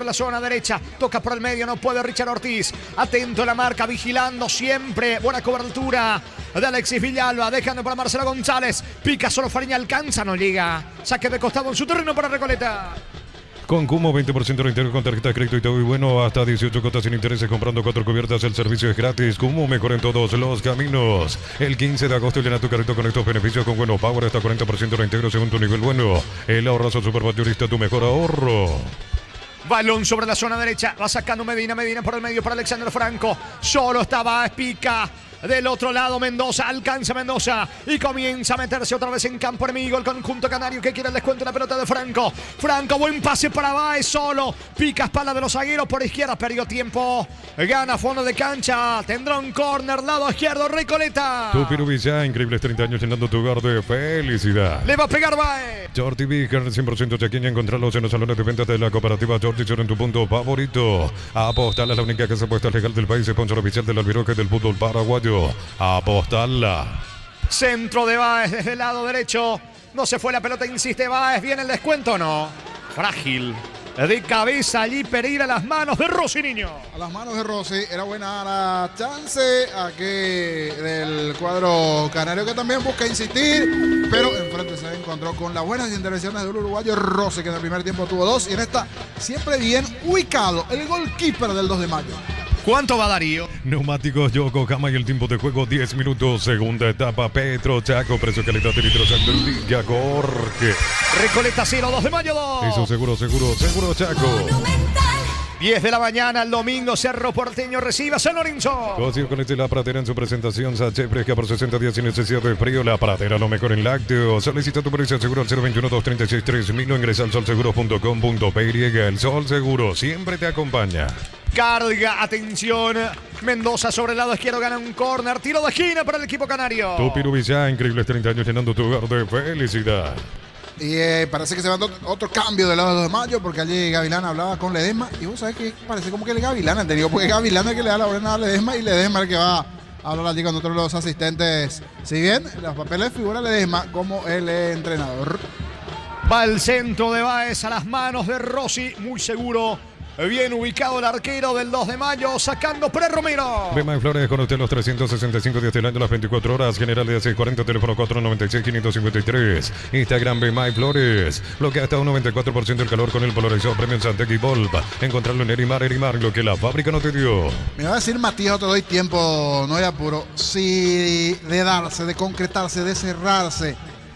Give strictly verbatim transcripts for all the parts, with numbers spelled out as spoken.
la zona derecha. Toca por el medio, no puede Richard Ortiz. Atento a la marca, vigilando siempre. Buena cobertura de Alexis Villalba. Dejando para Marcelo González. Pica solo Fariña, alcanza, no llega. Saque de costado en su terreno para Recoleta. Con Cumo, veinte por ciento de reintegro con tarjeta de crédito y todo y bueno, hasta dieciocho cuotas sin intereses comprando cuatro cubiertas. El servicio es gratis. Cumo, mejor en todos los caminos. El quince de agosto llena tu carrito con estos beneficios con Bueno Power hasta cuarenta por ciento de reintegro según tu nivel bueno. El ahorrazo supermayorista, tu mejor ahorro. Balón sobre la zona derecha. Va sacando Medina. Medina por el medio para Alexander Franco. Solo estaba Pica. Del otro lado Mendoza, alcanza Mendoza y comienza a meterse otra vez en campo enemigo el conjunto canario que quiere el descuento de la pelota de Franco. Franco, buen pase para Báez, solo pica espalda de los zagueros por izquierda, perdió tiempo, gana fondo de cancha, tendrá un córner lado izquierdo Recoleta. Tu Pirubilla, increíbles treinta años llenando tu hogar de felicidad. Le va a pegar Báez. Jordi Vicker, cien por ciento chaqueña, encontrarlos en los salones de ventas de la cooperativa Jordi Chor en tu punto favorito. Apostal es la única casa apuesta legal del país, sponsor oficial del albiroque del fútbol paraguayo. Apostarla. Centro de Báez desde el lado derecho. No se fue la pelota, insiste Báez. ¿Viene el descuento o no? Frágil. De cabeza allí Pereira a las manos de Rossi, niño. A las manos de Rossi. Era buena la chance aquí del cuadro canario que también busca insistir. Pero enfrente se encontró con las buenas intervenciones del uruguayo Rossi, que en el primer tiempo tuvo dos. Y en esta siempre bien ubicado el goalkeeper del dos de mayo. ¿Cuánto va Darío? Neumáticos Yokohama y el tiempo de juego diez minutos. Segunda etapa Petro Chaco. Precio calidad de litro Villa Jorge. Recoleta cero, dos de mayo dos. Eso seguro, seguro, seguro Chaco. diez de la mañana el domingo Cerro Porteño recibe a San Lorenzo. Cocido con este La Pradera en su presentación. Saché fresca por sesenta días sin necesidad de frío. La Pradera, lo mejor en lácteos. Solicita tu precio seguro al cero veintiuno, dos treinta y seis, tres mil o ingresa al sol seguro punto com punto pe y. El Sol Seguro siempre te acompaña. Carga, atención. Mendoza sobre el lado izquierdo gana un córner. Tiro de esquina para el equipo canario. Tu Pirubilla, increíbles treinta años llenando tu hogar de felicidad. Y eh, parece que se va dando otro cambio del lado de dos de mayo, porque allí Gavilán hablaba con Ledesma. Y vos sabés que parece como que el Gavilán ha tenido, porque Gavilán es el que le da la orden a Ledesma y Ledesma es el que va a hablar allí con otros de los asistentes. Si bien los papeles figura Ledesma como el entrenador. Va el centro de Báez a las manos de Rossi, muy seguro. Bien ubicado el arquero del dos de mayo, sacando Pre Romero. Bemay Flores con usted los trescientos sesenta y cinco días del año, las veinticuatro horas. General de seiscientos cuarenta, teléfono cuatro noventa y seis, quinientos cincuenta y tres. Instagram Bemay Flores. Bloquea hasta un noventa y cuatro por ciento el calor con el polarizado Premium Santec y Volp. Encontrarlo en Erimar, Erimar, lo que la fábrica no te dio. Me va a decir Matías, te doy tiempo, no hay apuro. Si de darse, de concretarse, de cerrarse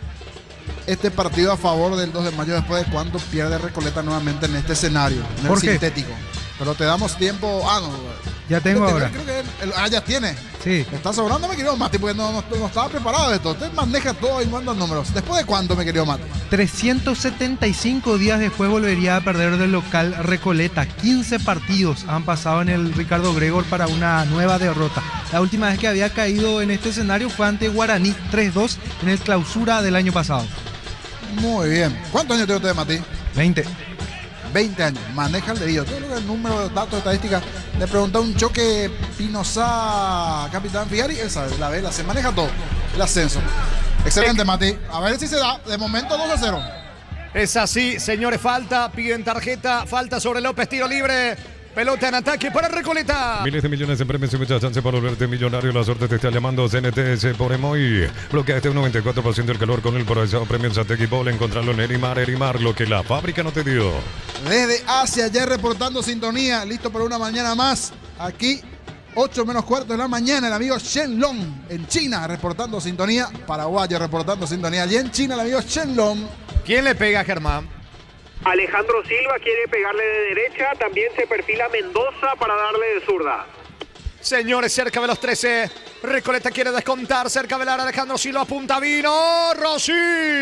este partido a favor del dos de mayo después de cuánto pierde Recoleta nuevamente en este escenario, en el sintético. Pero te damos tiempo. Ah, no. Ya tengo creo, ahora. Creo que el, ah, ya tiene. Sí. Está sobrando, me querido Mati, porque no, no, no estaba preparado de esto. Usted maneja todo y manda números. ¿Después de cuánto, me querido Mati? trescientos setenta y cinco días después volvería a perder del local Recoleta. quince partidos han pasado en el Ricardo Gregor para una nueva derrota. La última vez que había caído en este escenario fue ante Guaraní tres dos en el clausura del año pasado. Muy bien. ¿Cuántos años tiene usted, Mati? veinte. veinte años. Maneja el dedillo. Todo lo que es el número, datos, estadísticas. Le pregunté a un choque Pinosá, Capitán Figari. Él sabe, la vela, se maneja todo. El ascenso. Excelente, Mati. A ver si se da. De momento dos a cero. Es así, señores. Falta, piden tarjeta. Falta sobre López, tiro libre. Pelota en ataque para Recoleta. Miles de millones en premios y mucha chance para volverte millonario. La suerte te está llamando. C N T S por Emoy. Bloquea este un noventa y cuatro por ciento del calor con el polarizado Premium Santec y Bol. Encontrarlo en Erimar, Erimar, lo que la fábrica no te dio. Desde Asia, ya reportando sintonía. Listo para una mañana más. Aquí, ocho menos cuarto de la mañana. El amigo Shenlong en China reportando sintonía. Paraguayo reportando sintonía. Allí en China, el amigo Shenlong. ¿Quién le pega a Germán? Alejandro Silva quiere pegarle de derecha, también se perfila Mendoza para darle de zurda. Señores, cerca de los trece, Recoleta quiere descontar, cerca del área, Alejandro Silva, punta vino, Rossi.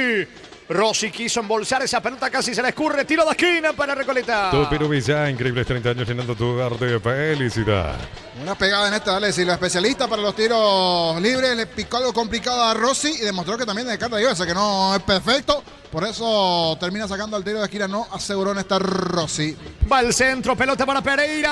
Rossi quiso embolsar esa pelota, casi se le escurre, tiro de esquina para Recoleta. Tu Pirubilla, increíbles treinta años llenando tu hogar de felicidad. Una pegada en esta, dale, Silva, especialista para los tiros libres, le picó algo complicado a Rossi y demostró que también de carta de que no es perfecto. Por eso termina sacando al tiro de esquina, no aseguró en esta Rossi. Va al centro, pelota para Pereira.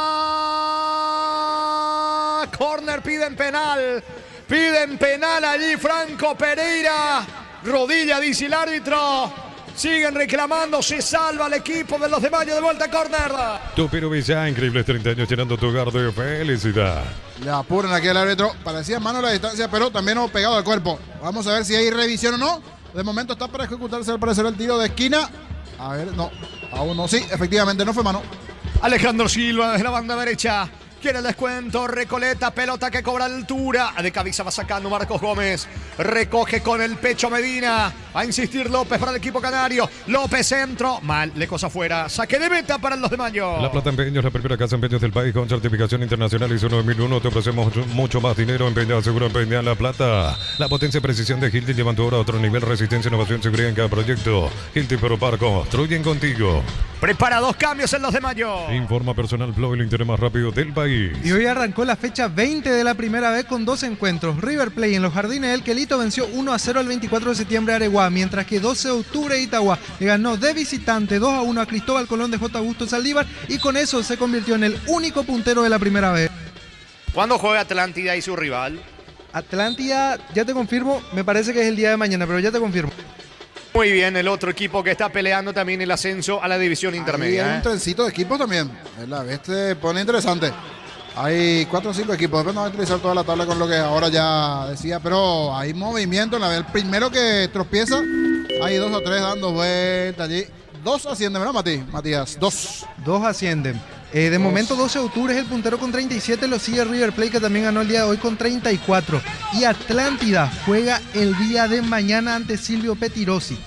Corner, piden penal. Piden penal allí Franco Pereira. Rodilla, dice el árbitro. Siguen reclamando, se salva el equipo de los de Mayo de vuelta a córner. Tupiro Villa, increíbles treinta años llenando tu hogar de felicidad. Le apuran aquí al árbitro. Parecía mano a la distancia, pero también no pegado al cuerpo. Vamos a ver si hay revisión o no. De momento está para ejecutarse al parecer el tiro de esquina. A ver, no. Aún no. Sí, efectivamente no fue mano. Alejandro Silva desde la banda derecha. Quiere el descuento, Recoleta, pelota que cobra altura. De cabeza va sacando Marcos Gómez. Recoge con el pecho Medina. Va a insistir López para el equipo canario. López centro. Mal, lejos afuera. Saque de meta para los de Mayo. La Plata Empeños, la primera casa empeños del país con certificación internacional I S O nueve mil uno. Te ofrecemos mucho, mucho más dinero. Empeñado seguro, empeñado La Plata. La potencia y precisión de Hilti llevan tu obra a otro nivel. Resistencia, innovación, seguridad en cada proyecto. Hilti Peropar construyen contigo. Prepara dos cambios en los de Mayo. Informa Personal Flow, el interés más rápido del país. Y hoy arrancó la fecha veinte de la primera vez con dos encuentros. River Plate en los Jardines del Quelito venció uno a cero el veinticuatro de septiembre a Areguá, mientras que doce de octubre Itagua le ganó de visitante dos a uno a Cristóbal Colón de J. Augusto Saldívar y con eso se convirtió en el único puntero de la primera vez. ¿Cuándo juega Atlántida y su rival? Atlántida, ya te confirmo, me parece que es el día de mañana, pero ya te confirmo. Muy bien, el otro equipo que está peleando también el ascenso a la división intermedia. Hay un ¿eh? trencito de equipos también. La vez te pone interesante. Hay cuatro o cinco equipos. Después no voy a utilizar toda la tabla con lo que ahora ya decía, pero hay movimiento. En la vez, el primero que tropieza, hay dos o tres dando vueltas allí. Dos ascienden, ¿verdad, Mati? Matías? Dos. Dos ascienden. Eh, de Dos. momento doce de octubre es el puntero con treinta y siete, lo sigue River Plate que también ganó el día de hoy con treinta y cuatro. Y Atlántida juega el día de mañana ante Silvio Petirosi.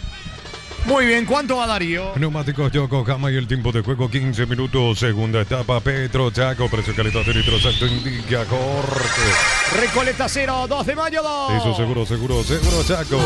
Muy bien, ¿cuánto va Darío? Neumáticos Yokohama y el tiempo de juego quince minutos. Segunda etapa, Petro Chaco. Precio, calidad de litro exacto indica corte. Recoleta cero, dos de Mayo dos. Eso seguro, seguro, seguro Chaco.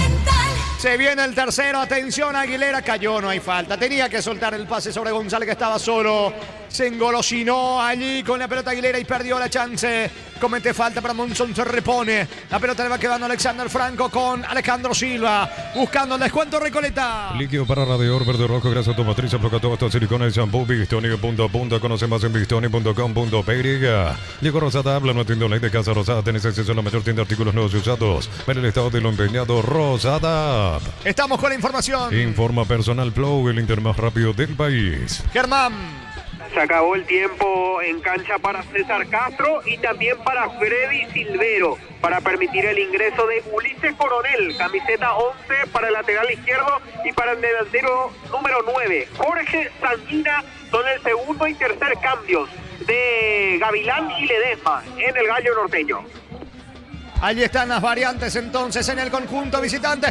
Se viene el tercero, atención Aguilera, cayó, no hay falta. Tenía que soltar el pase sobre González que estaba solo. Se engolosinó allí con la pelota Aguilera y perdió la chance. Comete falta para Monzón, se repone. La pelota le va quedando Alexander Franco con Alejandro Silva. Buscando el descuento Recoleta. Líquido para radiador verde rojo, grasa automotriz, aflocatodo hasta silicona y shampoo. Bistoni punto a punto. Conoce más en bistoni punto com punto p y. Llegó Rosada, habla, no atiendo ley de Casa Rosada. Tenés acceso a la mayor tienda de artículos nuevos y usados. Ver el estado de lo empeñado, Rosada. Estamos con la información. Informa Personal Flow, el inter más rápido del país. Germán. Se acabó el tiempo en cancha para César Castro y también para Freddy Silvero para permitir el ingreso de Ulises Coronel, camiseta once para el lateral izquierdo y para el delantero número nueve. Jorge Sanguina son el segundo y tercer cambios de Gavilán y Ledesma en el Gallo Norteño. Allí están las variantes entonces en el conjunto visitante.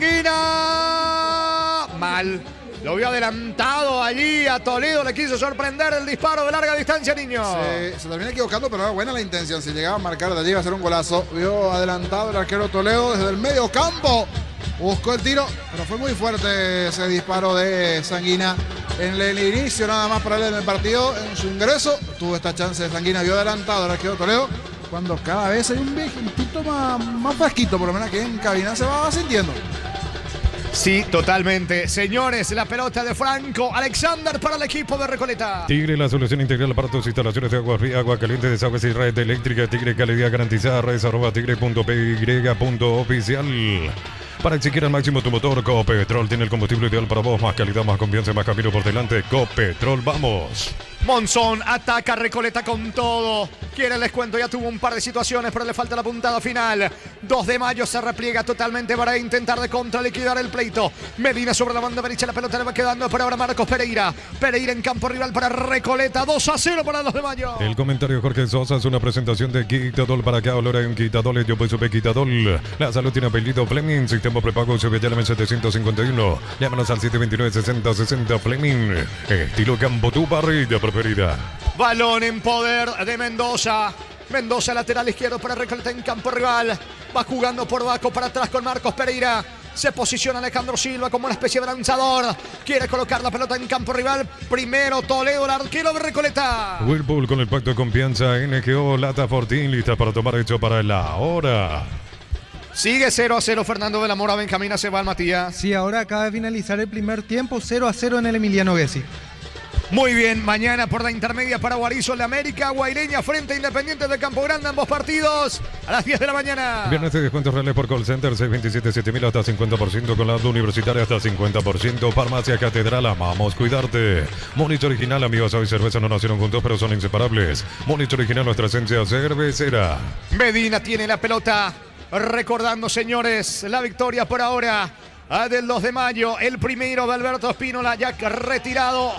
Sanguina. Mal. Lo vio adelantado allí a Toledo. Le quiso sorprender el disparo de larga distancia, niño. Se, se termina equivocando, pero era buena la intención. Si llegaba a marcar de allí iba a ser un golazo. Vio adelantado el arquero Toledo desde el medio campo. Buscó el tiro, pero fue muy fuerte ese disparo de Sanguina. En el inicio nada más para él en el partido. En su ingreso tuvo esta chance de Sanguina. Vio adelantado el arquero Toledo. Cuando cada vez hay un viejito más, más fresquito, por lo menos aquí en cabina se va sintiendo. Sí, totalmente. Señores, la pelota de Franco. Alexander para el equipo de Recoleta. Tigre, la solución integral para tus instalaciones de agua fría, agua caliente, desagües y red eléctrica. Tigre, calidad garantizada. Redes arroba tigre punto p y punto oficial. Para exigir al máximo tu motor, Copetrol tiene el combustible ideal para vos. Más calidad, más confianza, más camino por delante. Copetrol, vamos. Monzón ataca Recoleta con todo. Quiere el descuento, ya tuvo un par de situaciones, pero le falta la puntada final. dos de Mayo se repliega totalmente para intentar de contra liquidar el pleito. Medina sobre la banda derecha, la pelota le va quedando por ahora Marcos Pereira. Pereira en campo rival para Recoleta, dos a cero para los de Mayo. El comentario de Jorge Sosa es una presentación de Quitadol. Para acá, olor a un Quitadol, yo pues supe Quitadol. La salud tiene apellido Fleming, sistema prepago, se ve ya en setecientos cincuenta y uno. Llámanos al siete dos nueve, sesenta sesenta Fleming. Estilo campo, tu parrilla preferida. Balón en poder de Mendoza. Mendoza lateral izquierdo para Recoleta en campo rival. Va jugando por Baco para atrás con Marcos Pereira. Se posiciona Alejandro Silva como una especie de lanzador. Quiere colocar la pelota en campo rival. Primero Toledo, el arquero de Recoleta. Whirlpool con el pacto de confianza. N G O Lata Fortín, lista para tomar hecho para la hora. Sigue cero a cero Fernando de la Mora. Benjamín Acebal, Matías. Sí, ahora acaba de finalizar el primer tiempo, cero a cero en el Emiliano Gessi. Muy bien, mañana por la intermedia para Guarizo, la América, Guaireña frente a Independiente de Campo Grande, ambos partidos a las diez de la mañana. Viernes de descuentos reales por call center, seis veintisiete, siete mil hasta cincuenta por ciento, con la universitaria hasta cincuenta por ciento, Farmacia Catedral, amamos cuidarte. Monito Original, amigos, hoy cerveza no nacieron juntos pero son inseparables. Monito Original, nuestra esencia cervecera. Medina tiene la pelota, recordando, señores, la victoria por ahora del dos de mayo, el primero de Alberto Espínola, ya retirado.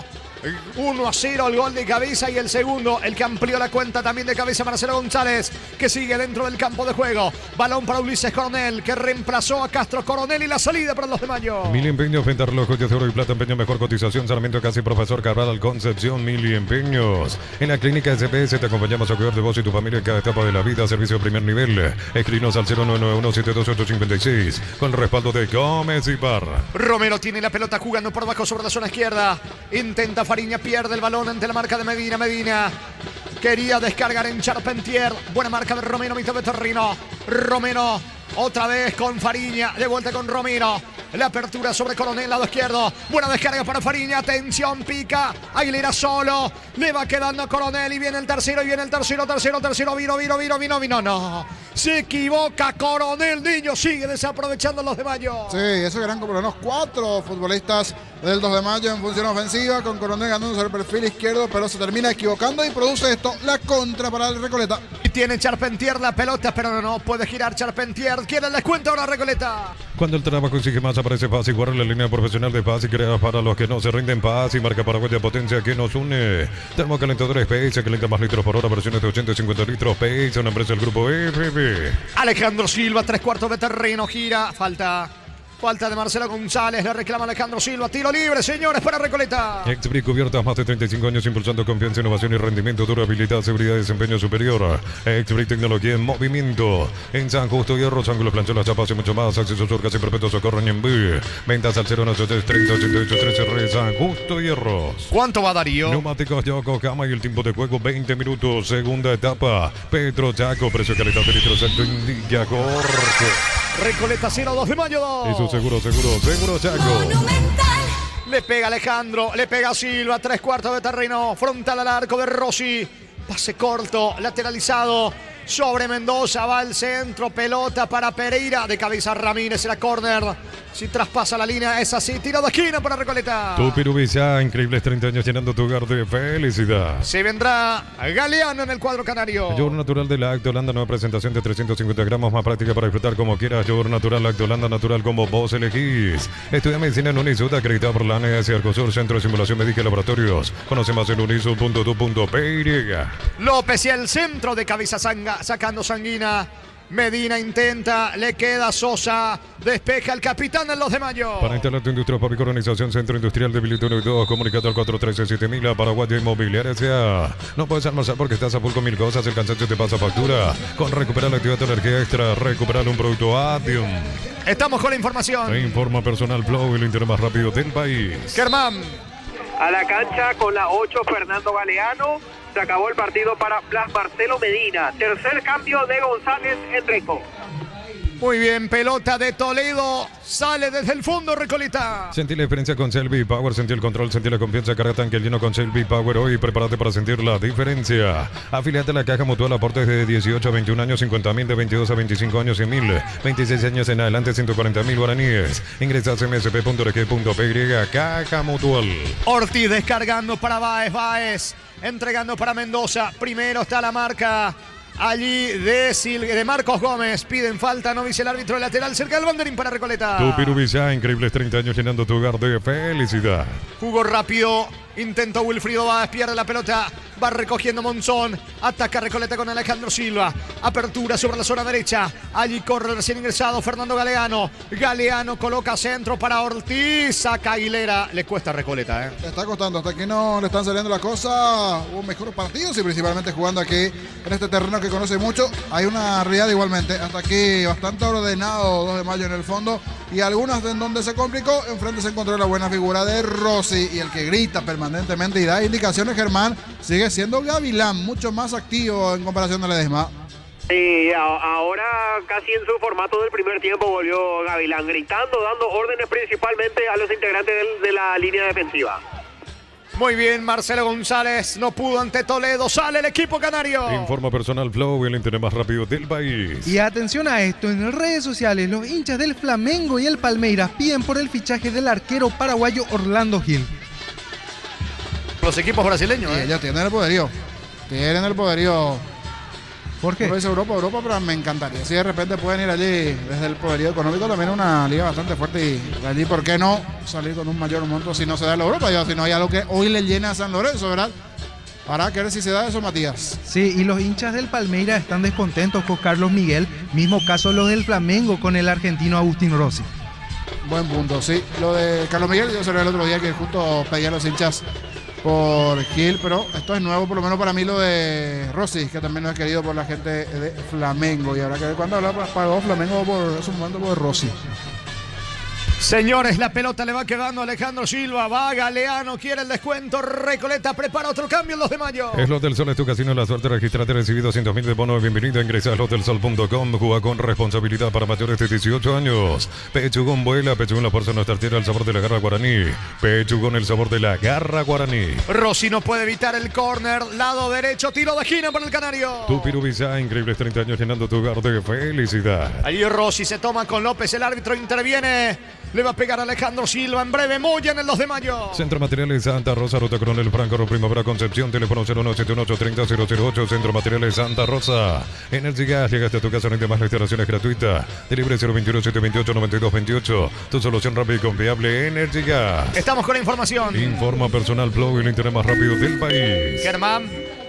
uno a cero el gol de cabeza y el segundo, el que amplió la cuenta también de cabeza, Marcelo González, que sigue dentro del campo de juego. Balón para Ulises Coronel, que reemplazó a Castro Coronel, y la salida para el dos de mayo. Mil Empeños, venta reloj de oro y plata, empeño mejor cotización, Sarmiento Casi, Profesor Cabral, Concepción, Mil Empeños. En la clínica S P S te acompañamos a cuidar de vos y tu familia en cada etapa de la vida, servicio de primer nivel. Escrinos al cero nueve nueve uno, siete dos ocho cinco seis con el respaldo de Gómez y Parra. Romero tiene la pelota jugando por abajo sobre la zona izquierda, intenta Fariña, pierde el balón ante la marca de Medina. Medina quería descargar en Charpentier. Buena marca de Romero, mitad de terreno. Romero otra vez con Fariña. De vuelta con Romero. La apertura sobre Coronel, lado izquierdo. Buena descarga para Fariña. Atención, pica. Aguilera solo. Le va quedando a Coronel y viene el tercero. Y viene el tercero, tercero, tercero. Vino, vino, vino, vino, vino. No. Se equivoca Coronel. Niño sigue desaprovechando los de Mayo. Sí, eso que eran como unos cuatro futbolistas del dos de mayo en función ofensiva, con Coronel ganando sobre el perfil izquierdo, pero se termina equivocando y produce esto, la contra para el Recoleta. Y tiene Charpentier la pelota, pero no, no puede girar Charpentier. Quiere el descuento ahora Recoleta. Cuando el trabajo exige más, aparece Paz y guarda la línea profesional de Paz y crea para los que no se rinden. Paz y marca paraguaya potencia que nos une. Termocalentadores P S, calienta más litros por hora, versiones de ochenta y cincuenta litros. P S, una empresa del grupo F B. Alejandro Silva, tres cuartos de terreno, gira, falta. Falta de Marcelo González, le reclama Alejandro Silva. Tiro libre, señores, para Recoleta. Exbric Cubiertas, más de treinta y cinco años impulsando confianza, innovación y rendimiento, durabilidad, seguridad y desempeño superior. Exbric Tecnología en movimiento. En San Justo, Hierros, ángulos, plancholas, chapas y mucho más. Acceso surcas y perpetuo socorro en B. Ventas al cero nueve tres treinta ochenta y ocho trece. San Justo, Hierros. ¿Cuánto va Darío? Neumáticos Yokohama y el tiempo de juego veinte minutos. Segunda etapa. Petro Chaco, precio calidad de litro exacto, indica Jorge. Recoleta cero, dos de mayo dos. Eso seguro, seguro, seguro Chaco. Monumental. Le pega Alejandro, le pega Silva, tres cuartos de terreno, frontal al arco de Rossi. Pase corto, lateralizado sobre Mendoza, va al centro, pelota para Pereira, de cabeza Ramírez, era córner. Si traspasa la línea, es así, tiro de esquina para Recoleta. Tu Pirubizá, increíbles treinta años llenando tu hogar de felicidad. Se vendrá Galeano en el cuadro canario. Yogur natural de Lacto Holanda, nueva presentación de trescientos cincuenta gramos, más práctica para disfrutar como quieras. Yogur natural Lacto Holanda, natural como vos elegís. Estudia medicina en Unisud, acreditado por la A N S Arcosur, Centro de Simulación Médica y Laboratorios. Conoce más en unisud punto edu punto pe y. López y el centro de cabeza Sanga, sacando Sanguina. Medina intenta, le queda Sosa, despeja el capitán del dos de mayo. Para instalar tu industria, fábrica, organización, centro industrial de Bilito uno y dos, comunicado al cuatro uno tres siete mil, a Paraguay Inmobiliaria S A. No puedes almorzar porque estás a full con mil cosas, el cansancio te pasa factura. Con recuperar la actividad de energía extra, recuperar un producto Adium. Estamos con la información. Informa Personal Flow, el internet más rápido del país. Germán. A la cancha con la ocho, Fernando Galeano. Se acabó el partido para Blas Marcelo Medina. Tercer cambio de González Enrico. Muy bien, pelota de Toledo. Sale desde el fondo, Recoleta. Sentí la diferencia con Selby Power, sentí el control, sentí la confianza, carga tanque lleno con Selby Power. Hoy prepárate para sentir la diferencia. Afiliate a la Caja Mutual, aportes de dieciocho a veintiún años, cincuenta mil, de veintidós a veinticinco años, cien mil, veintiséis años en adelante, ciento cuarenta mil guaraníes. Ingresa a m s p punto r g punto p y, Caja Mutual. Ortiz descargando para Báez, Báez entregando para Mendoza. Primero está la marca allí de, Sil de Marcos Gómez. Piden falta, no dice el árbitro lateral cerca del banderín para Recoleta. Tu Pirubizá, increíbles treinta años llenando tu hogar de felicidad. Jugó rápido, intentó Wilfrido Báez, pierde la pelota, va recogiendo Monzón, ataca Recoleta con Alejandro Silva, apertura sobre la zona derecha, allí corre recién ingresado Fernando Galeano, Galeano coloca centro para Ortiz, saca Aguilera, le cuesta a Recoleta. ¿eh? Le está costando, hasta aquí no le están saliendo las cosas, hubo mejores partidos y principalmente jugando aquí en este terreno que conoce mucho, hay una realidad igualmente, hasta aquí bastante ordenado, dos de mayo en el fondo, y algunas en donde se complicó, enfrente se encontró la buena figura de Rossi, y el que grita permanentemente y da indicaciones, Germán, sigue siendo Gavilán, mucho más activo en comparación a Ledesma. Sí, a- ahora casi en su formato del primer tiempo volvió Gavilán, gritando, dando órdenes principalmente a los integrantes del- de la línea defensiva. Muy bien, Marcelo González no pudo ante Toledo. Sale el equipo canario. Informa personal Flow, el internet más rápido del país. Y atención a esto, en redes sociales los hinchas del Flamengo y el Palmeiras piden por el fichaje del arquero paraguayo Orlando Gil. Los equipos brasileños, Sí, ¿eh? ellos tienen el poderío. Tienen el poderío. ¿Por qué? Uno dice Europa, Europa, pero me encantaría. Si de repente pueden ir allí desde el poderío económico, también es una liga bastante fuerte. Y de allí, ¿por qué no salir con un mayor monto si no se da en la Europa? Ya, si no hay algo que hoy le llena a San Lorenzo, ¿verdad? Habrá que ver si se da eso, Matías. Sí, y los hinchas del Palmeiras están descontentos con Carlos Miguel. Mismo caso los del Flamengo con el argentino Agustín Rossi. Buen punto, sí. Lo de Carlos Miguel, yo se lo vi el otro día que justo pedía a los hinchas por Gil, pero esto es nuevo, por lo menos para mí, lo de Rossi, que también no es querido por la gente de Flamengo. Y habrá que ver cuándo habla pagó Flamengo por su momento por Rossi. Señores, la pelota le va quedando a Alejandro Silva. Va Galeano, quiere el descuento. Recoleta prepara otro cambio en los de mayo. Es Los del Sol, es tu casino, la suerte. Registrate, recibí doscientos mil de bono de bienvenida. Ingresa a los del sol punto com. Juega con responsabilidad para mayores de dieciocho años. Pechugón vuela, Pechugón la fuerza de nuestra tierra, el sabor de la garra guaraní. Pechugón, el sabor de la garra guaraní. Rossi no puede evitar el córner. Lado derecho, tiro de esquina para el canario. Tu Pirubizá, increíbles treinta años llenando tu hogar de felicidad. Allí Rossi se toma con López, el árbitro interviene. Le va a pegar a Alejandro Silva en breve, muy en el dos de mayo. Centro Materiales Santa Rosa, Ruta Coronel Franco, Primavera Concepción, teléfono cero nueve siete uno ocho tres cero cero ocho, Centro Materiales Santa Rosa. Energy Gas, llegaste a tu casa, no hay demás, la instalación es gratuita. Delibre cero veintiuno siete veintiocho noventa y dos veintiocho. Tu solución rápida y confiable, Energy Gas. Estamos con la información. Informa personal Flow, el internet más rápido del país. Germán.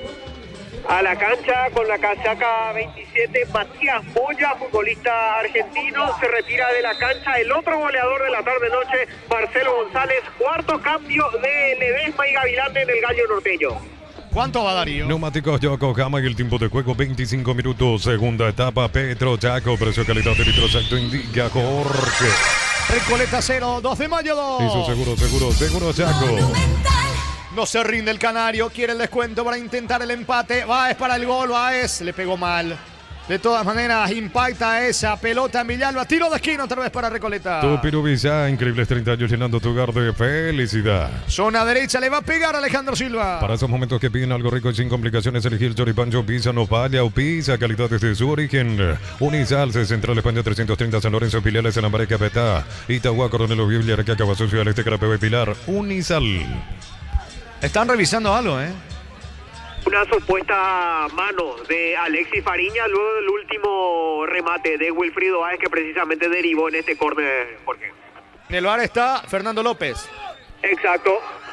A la cancha con la casaca veintisiete, Matías Moya, futbolista argentino, se retira de la cancha. El otro goleador de la tarde-noche, Marcelo González, cuarto cambio de Ledesma y Gavilán en el Gallo Norteño. ¿Cuánto va Darío? Neumáticos Yokohama y el tiempo de juego veinticinco minutos. Segunda etapa, Petro Chaco, precio calidad de litro exacto, indica Jorge. Recoleta cero, dos de mayo dos. Hizo seguro, seguro, seguro Chaco. No se rinde el canario, quiere el descuento para intentar el empate. Baez para el gol, Baez le pegó mal. De todas maneras, impacta esa pelota en Villalba. Tiro de esquina otra vez para Recoleta. Tu Pirubizá, increíbles treinta años llenando tu hogar de felicidad. Zona derecha, le va a pegar Alejandro Silva. Para esos momentos que piden algo rico y sin complicaciones, elegir choripancho, pizza, no falla o pizza, calidad desde su origen. Unisalce, Central España trescientos treinta, San Lorenzo, filiales en Ambareca, Petá, Itagua, Coronel Oviedo, Araquaca, Bazú, Ciudad del Este, Carapeo y Pilar. Unisal. Están revisando algo, ¿eh? Una supuesta mano de Alexis Fariña luego del último remate de Wilfrido Báez, que precisamente derivó en este córner, Jorge. En el bar está Fernando López. Exacto.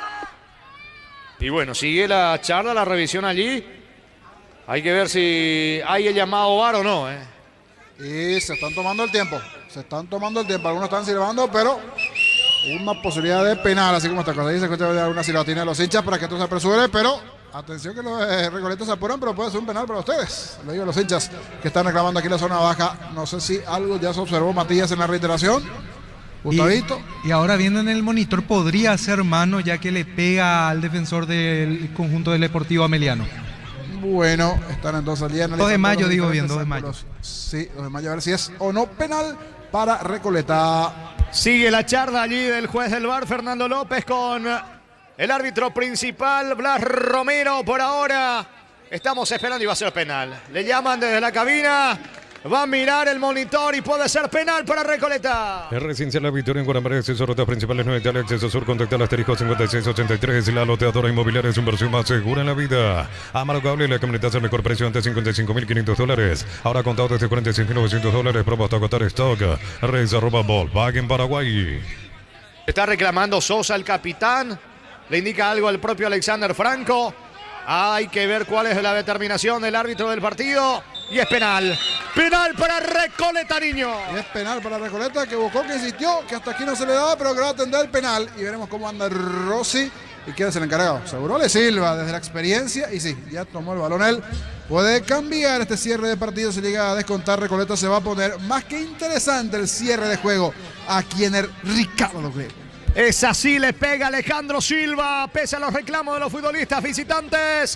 Y bueno, sigue la charla, la revisión allí. Hay que ver si hay el llamado V A R o no, ¿eh? Y se están tomando el tiempo. Se están tomando el tiempo. Algunos están silbando, pero una posibilidad de penal, así como esta cosa. Dice que usted va a dar una silbatina de los hinchas para que esto se apresure, pero atención que los eh, recoletos se apuran, pero puede ser un penal para ustedes. Le digo a los hinchas que están reclamando aquí la zona baja. No sé si algo ya se observó, Matías, en la reiteración. Gustavito. Y, y ahora viendo en el monitor, podría ser mano, ya que le pega al defensor del conjunto del Deportivo Ameliano. Bueno, están entonces allí analizando. dos de mayo, los digo bien, diferentes dos de mayo. ángulos. Sí, dos de mayo, a ver si es o no penal para Recoleta. Sigue la charla allí del juez del V A R, Fernando López, con el árbitro principal, Blas Romero. Por ahora estamos esperando y va a ser penal. Le llaman desde la cabina, va a mirar el monitor y puede ser penal para Recoleta. Es residencial La Victoria en Guaramare, acceso a rutas principales nueve Italia, acceso sur, contacta al asterisco cincuenta y seis ochenta y tres. La loteadora inmobiliaria es su inversión más segura en la vida. Amaro Cable, la camioneta es el mejor precio antes cincuenta y cinco mil quinientos dólares. Ahora contado desde cuarenta y seis mil novecientos dólares. Promo hasta agotar stock. Redes arroba Volkswagen Paraguay. Está reclamando Sosa, el capitán. Le indica algo al propio Alexander Franco. Hay que ver cuál es la determinación del árbitro del partido. Y es penal. Penal para Recoleta, niño. Y es penal para Recoleta, que buscó, que insistió, que hasta aquí no se le daba, pero que va a atender el penal. Y veremos cómo anda Rossi. ¿Y quién es el encargado? Seguro Le Silva, desde la experiencia. Y sí, ya tomó el balón él. Puede cambiar este cierre de partido. Si llega a descontar, Recoleta se va a poner más que interesante el cierre de juego aquí en el Ricardo Grego. Es así, le pega Alejandro Silva, pese a los reclamos de los futbolistas visitantes.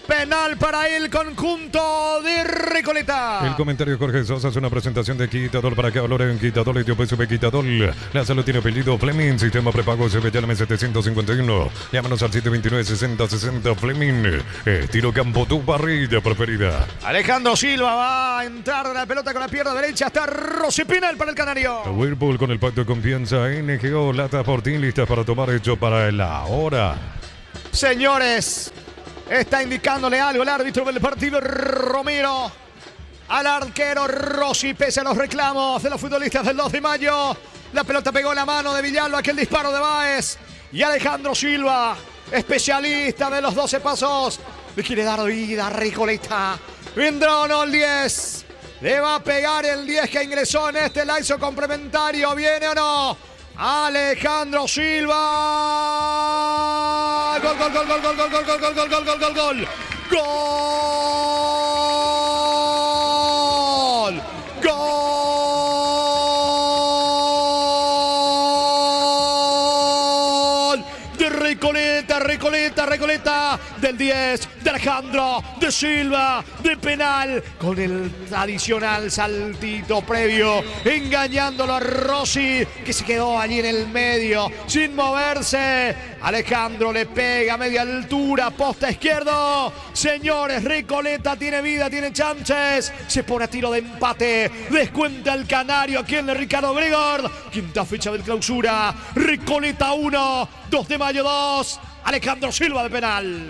Penal para el conjunto de Recoleta. El comentario de Jorge Sosa es una presentación de Quitadol para que valoren Quitadol y P S V Quitadol. La salud tiene apellido Fleming, sistema prepago S B Llame setecientos cincuenta y uno. Llámanos al siete dos nueve, sesenta sesenta Fleming. Estilo campo, tu parrilla preferida. Alejandro Silva va a entrar de la pelota con la pierna derecha. Está Rossi, penal para el canario. Whirlpool con el pacto de confianza. N G O, Lata Fortín, listas para tomar hecho para la hora. Señores, está indicándole algo el árbitro del partido, Romero, al arquero Rossi, pese a los reclamos de los futbolistas del dos de mayo. La pelota pegó en la mano de Villalba, aquel disparo de Báez. Y Alejandro Silva, especialista de los doce pasos, le quiere dar vida a Recoleta. Vendrá o no el diez. Le va a pegar el diez que ingresó en este lazo complementario. ¿Viene o no? Alejandro Silva. Gol, gol, gol, gol, gol, gol, gol, gol, gol, gol, gol, gol, gol, gol. Gol. Gol. De Recoleta, Recoleta, Recoleta. Del diez, de Alejandro, de Silva, de penal. Con el tradicional saltito previo. Engañándolo a Rossi, que se quedó allí en el medio, sin moverse. Alejandro le pega a media altura, posta izquierdo. Señores, Recoleta tiene vida, tiene chances. Se pone a tiro de empate. Descuenta el canario aquí en el Ricardo Gregor. Quinta fecha del clausura. Recoleta uno, dos de mayo dos. Alejandro Silva de penal.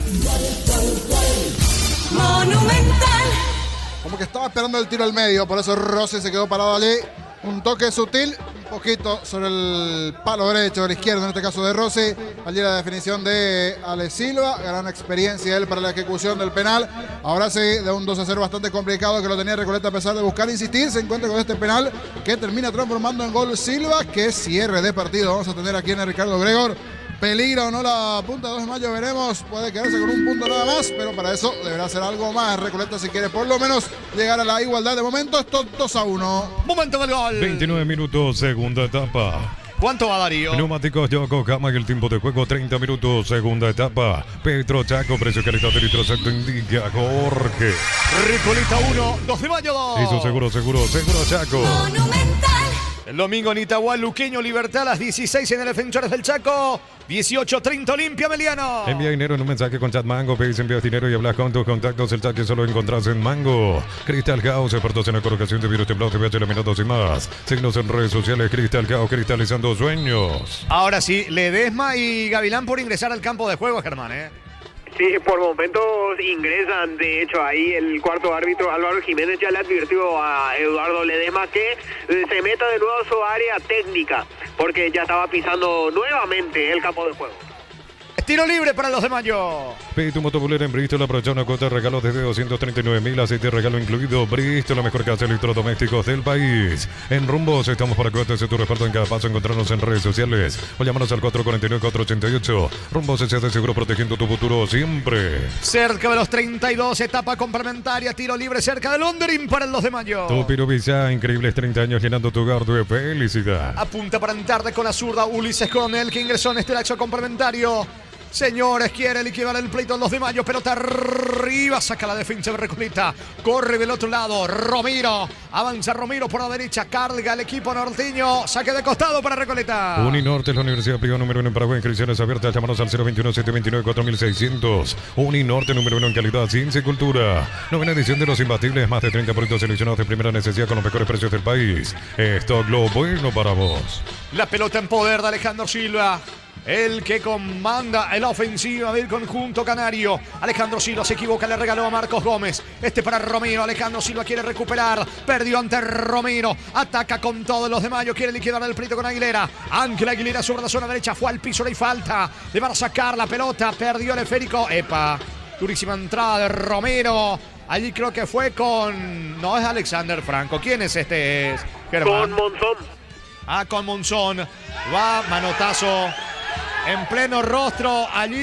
Monumental. Como que estaba esperando el tiro al medio, por eso Rossi se quedó parado allí. Un toque sutil, un poquito sobre el palo derecho, el izquierdo, en este caso de Rossi. Allí la definición de Ale Silva, gran experiencia él para la ejecución del penal. Ahora sí, de un dos a cero bastante complicado que lo tenía Recoleta a pesar de buscar insistir. Se encuentra con este penal que termina transformando en gol Silva. Que cierre de partido vamos a tener aquí en el Ricardo Gregor. Peligra o no la punta de dos de mayo, veremos. Puede quedarse con un punto nada más, pero para eso deberá hacer algo más Recoleta si quiere por lo menos llegar a la igualdad. De momento esto dos a uno. Momento del gol. veintinueve minutos, segunda etapa. ¿Cuánto va Darío? Neumáticos Yokohama y el tiempo de juego treinta minutos, segunda etapa. Petro Chaco, precio calidad del litro exacto indica Jorge. Recoleta uno, dos de mayo dos. Eso seguro, seguro, seguro Chaco. Monumental. El domingo en Itagua, Luqueño, Libertad a las dieciséis en el Defensores del Chaco. dieciocho treinta Olimpia Meliano. Envía dinero en un mensaje con Chat Mango. Pedís envías dinero y hablas con tus contactos. El chat que solo encontrás en Mango. Cristal Caos, expertos en la colocación de virus templados, T V H, laminados y más. Signos en redes sociales. Cristal Caos, cristalizando sueños. Ahora sí, Ledesma y Gavilán por ingresar al campo de juego, Germán, ¿eh? Sí, por momentos ingresan, de hecho, ahí el cuarto árbitro Álvaro Jiménez ya le advirtió a Eduardo Ledesma que se meta de nuevo a su área técnica, porque ya estaba pisando nuevamente el campo de juego. Tiro libre para los de mayo. Pide tu motobulera en Bristol, aprovecha una cuota de regalo desde doscientos treinta y nueve mil, aceite regalo incluido. Bristol, la mejor casa de electrodomésticos del país. En Rumbos estamos para que tu respaldo en cada paso. Encontrarnos en redes sociales o llámanos al cuatro cuatro nueve, cuatro ocho ocho. Rumbos S A de seguro, protegiendo tu futuro siempre. Cerca de los treinta y dos, etapa complementaria, tiro libre cerca del Londrin para el dos de mayo. Tu Piruvisa, increíbles treinta años llenando tu hogar de felicidad. Apunta para tarde con la zurda Ulises Coronel, que ingresó en este laxo complementario. Señores, quiere liquidar el pleito el dos de mayo, pelota arriba, saca la defensa de Recoleta, corre del otro lado, Romero, avanza Romero por la derecha, carga el equipo norteño, saque de costado para Recoleta. Uninorte es la universidad privada número uno en Paraguay, inscripciones abiertas, llámanos al cero veintiuno, setecientos veintinueve, cuatro mil seiscientos. Uninorte número uno en calidad, ciencia y cultura. Novena edición de Los Imbatibles, más de treinta productos seleccionados de primera necesidad con los mejores precios del país. Esto es lo bueno para vos. La pelota en poder de Alejandro Silva. El que comanda en la ofensiva del conjunto canario. Alejandro Silva se equivoca, le regaló a Marcos Gómez. Este para Romero. Alejandro Silva quiere recuperar. Perdió ante Romero. Ataca con todos los de mayo. Quiere liquidar el pleito con Aguilera. Ángel Aguilera sobre la zona derecha. Fue al piso, no hay falta. Le van a sacar la pelota. Perdió el esférico. Epa. Durísima entrada de Romero. Allí creo que fue con... No es Alexander Franco. ¿Quién es este? Es Con Monzón. Ah, con Monzón. Va manotazo. En pleno rostro allí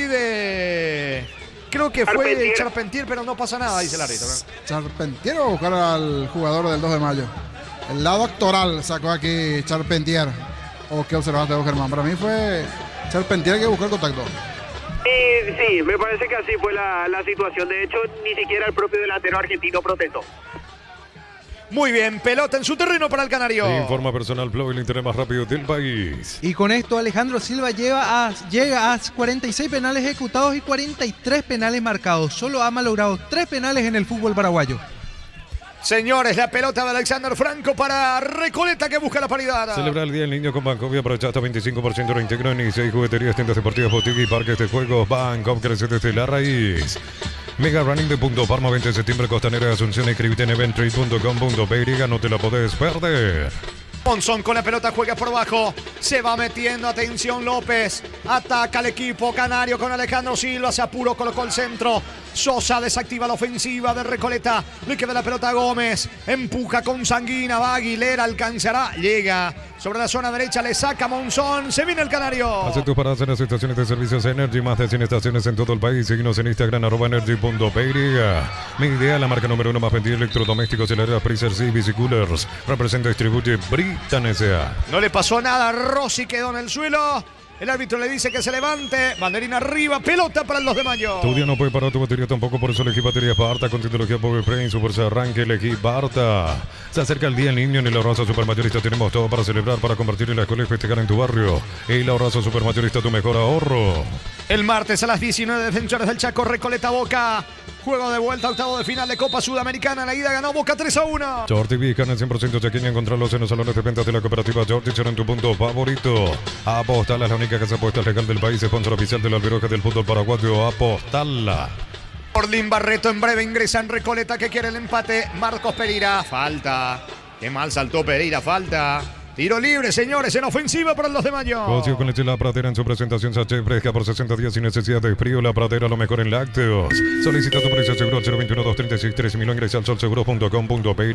de... Creo que fue Charpentier. Charpentier, pero no pasa nada, dice el árbitro. Charpentier va a buscar al jugador del dos de mayo. El lado actoral sacó aquí Charpentier. ¿O qué observaste vos, Germán? Para mí fue Charpentier que buscó el contacto. Y sí, me parece que así fue la, la situación. De hecho, ni siquiera el propio delantero argentino protestó. Muy bien, pelota en su terreno para el Canario. Informa Personal Flow, el internet más rápido del país. Y con esto Alejandro Silva lleva a, llega a cuarenta y seis penales ejecutados y cuarenta y tres penales marcados. Solo ha malogrado tres penales en el fútbol paraguayo. Señores, la pelota de Alexander Franco para Recoleta que busca la paridad. Celebra el Día del Niño con Bancovia. Aprovecha hasta veinticinco por ciento de reintegro en dieciséis jugueterías, tiendas deportivas, boutiques y parques de juegos. Bancov crece desde la raíz. Mega Running de Punto Parma, veinte de septiembre, Costanera de Asunción. Inscríbete en eventtrade punto com punto pe y no te la podés perder. Monzón con la pelota juega por abajo. Se va metiendo. Atención López. Ataca al equipo canario con Alejandro Silva. Se apuró, colocó el centro. Sosa desactiva la ofensiva de Recoleta. Le queda la pelota a Gómez. Empuja con Sanguina. Va Aguilera. Alcanzará. Llega sobre la zona derecha. Le saca Monzón. Se viene el Canario. Hace tus paradas en las estaciones de servicios Energy. Más de cien estaciones en todo el país. Síguenos en Instagram arroba energy punto pe. Mi idea, la marca número uno más vendida de electrodomésticos, heladeras, freezers y bicicoolers. Representa y distribuye Britan S A. No le pasó nada. Rossi quedó en el suelo. El árbitro le dice que se levante. Banderina arriba. Pelota para el dos de mayo. Tu día no puede parar tu batería tampoco. Por eso elegí baterías Barta con tecnología Power Play. Su fuerza de arranque. Elegí Barta. Se acerca el día del niño. En el Ahorrazo Supermayorista tenemos todo para celebrar, para convertir en la escuela y festejar en tu barrio. El Ahorrazo Supermayorista, tu mejor ahorro. El martes a las diecinueve, Defensores del Chaco, Recoleta Boca. Juego de vuelta, octavo de final de Copa Sudamericana. La ida ganó Boca tres a uno. Short T V, canal cien por ciento chaqueña. Encontrarlos en los salones de ventas de la cooperativa Short. Será en tu punto favorito. Apostala es la única casa apuesta legal del país. Sponsor oficial de la Albiroja del fútbol paraguayo. Apostala. Orlín Barreto en breve ingresa en Recoleta que quiere el empate. Marcos Pereira. Falta. Qué mal saltó Pereira. Falta. Tiro libre, señores, en ofensiva para el dos de mayo. Cocio con leche La Pradera en su presentación sachet fresca por sesenta días sin necesidad de frío. La Pradera, lo mejor en lácteos. Solicita tu precio seguro al cero veintiuno, doscientos treinta y seis, trece mil. Ingresa al sol seguro punto com punto pe.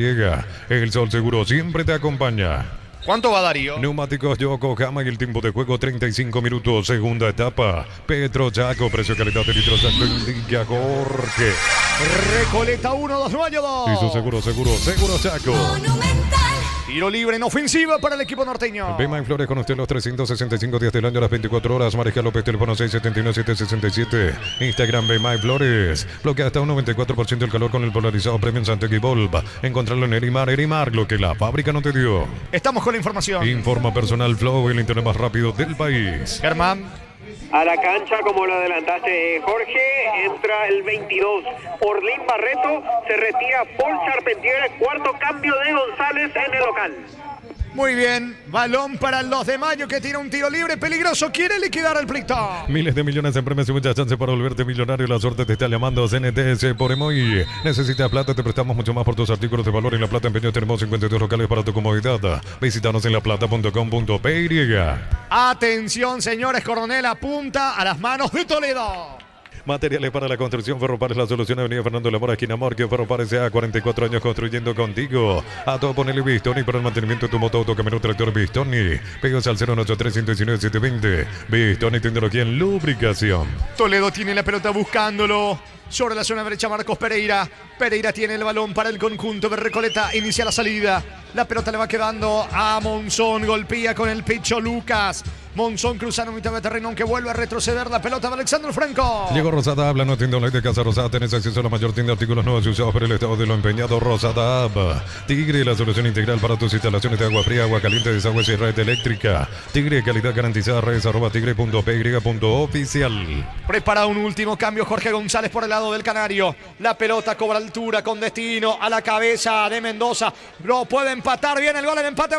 El Sol Seguro siempre te acompaña. ¿Cuánto va Darío? Neumáticos Yokohama y el tiempo de juego treinta y cinco minutos. Segunda etapa. Petro Chaco, precio calidad de litro Chaco indica Jorge. Recoleta uno, dos de mayo dos. Y su seguro, seguro, seguro Chaco. Monumental. Tiro libre en ofensiva para el equipo norteño. Bema en Flores con usted los trescientos sesenta y cinco días del año a las veinticuatro horas. Mariscal López, teléfono seis siete nueve, siete seis siete. Instagram Bema en Flores. Bloquea hasta un noventa y cuatro por ciento del calor con el polarizado Premium Santec y Volv. Encontrarlo en Erimar. Erimar, lo que la fábrica no te dio. Estamos con la información. Informa Personal Flow, el internet más rápido del país. Germán. A la cancha, como lo adelantaste, Jorge, entra el veintidós. Orlín Barreto, se retira Paul Charpentier, cuarto cambio de González en el local. Muy bien, balón para el dos de mayo que tira un tiro libre peligroso, quiere liquidar al Plito. Miles de millones en premios y muchas chances para volverte millonario. La suerte te está llamando. C N T S por Emoy. Necesitas plata, te prestamos mucho más por tus artículos de valor. En La Plata Empeño tenemos cincuenta y dos locales para tu comodidad. Visítanos en laplata punto com punto pe. Atención, señores, Coronel apunta a las manos de Toledo. Materiales para la construcción. Ferropares, la solución. Avenida Fernando Lamora, esquina Morque. Ferropares se ha cuarenta y cuatro años construyendo contigo. A todo ponerle Bistoni para el mantenimiento de tu moto, auto, camioneta, tractor. Bistoni. Pegos al cero ocho tres, uno uno nueve, siete dos cero. Bistoni, tecnología en lubricación. Toledo tiene la pelota buscándolo. Sobre la zona derecha Marcos Pereira. Pereira tiene el balón para el conjunto de Recoleta. Inicia la salida. La pelota le va quedando a Monzón. Golpea con el pecho Lucas. Monzón cruzando mitad de terreno, aunque vuelve a retroceder la pelota de Alexander Franco. Llegó Rosada Habla, no tienda online de Casa Rosada. Tenés acceso a la mayor tienda de artículos nuevos y usados por el estado de lo empeñado. Rosada Hub. Tigre, la solución integral para tus instalaciones de agua fría, agua caliente, desagüe y red eléctrica. Tigre, calidad garantizada. Redes arroba tigre punto pe punto oficial. Prepara un último cambio Jorge González por el lado del Canario. La pelota cobra altura con destino a la cabeza de Mendoza. Lo puede empatar bien el gol, el empate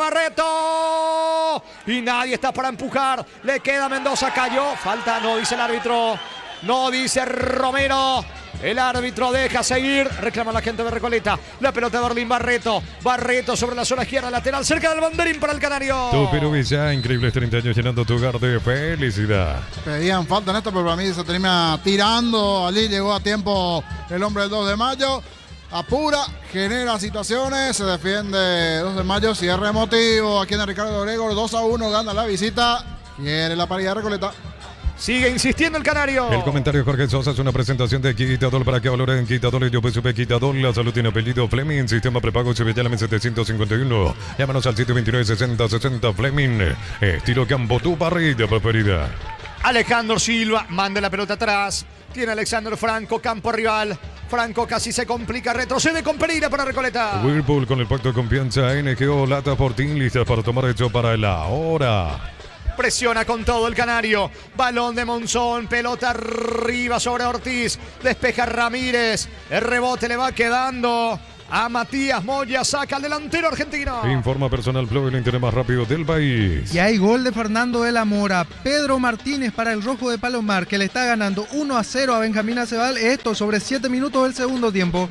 Barreto. Y nadie está para empujar. Le queda Mendoza, cayó. Falta, no dice el árbitro. No dice Romero. El árbitro deja seguir. Reclama la gente de Recoleta. La pelota de Orlín Barreto. Barreto sobre la zona izquierda lateral. Cerca del banderín para el Canario. Tu Perú ya, increíbles treinta años llenando tu hogar de felicidad. Pedían falta en esto, pero para mí se termina tirando. Allí llegó a tiempo el hombre del dos de mayo. Apura, genera situaciones, se defiende dos de mayo, cierre emotivo. Aquí en el Ricardo Gregor, dos a uno, gana la visita. Quiere la paridad de Recoleta. Sigue insistiendo el Canario. El comentario de Jorge Sosa es una presentación de Quitadol para que valoren Quitadol y yo pues supe Quitadol. La salud tiene apellido Fleming. Sistema prepago Chevellana setecientos cincuenta y uno. Llámanos al siete dos nueve, sesenta sesenta Fleming. Estilo campo, tu parrilla preferida. Alejandro Silva manda la pelota atrás. Tiene Alexander Franco, campo rival. Franco casi se complica, retrocede con Pereira para Recoleta. Whirlpool con el pacto de confianza. N G O Lata Fortín lista para tomar hecho para la hora. Presiona con todo el canario. Balón de Monzón. Pelota arriba sobre Ortiz. Despeja Ramírez. El rebote le va quedando a Matías Moya. Saca al delantero argentino. Informa Personal Flow, el internet más rápido del país. Y hay gol de Fernando de la Mora. Pedro Martínez para el Rojo de Palomar, que le está ganando uno a cero a Benjamín Acebal. Esto sobre siete minutos del segundo tiempo.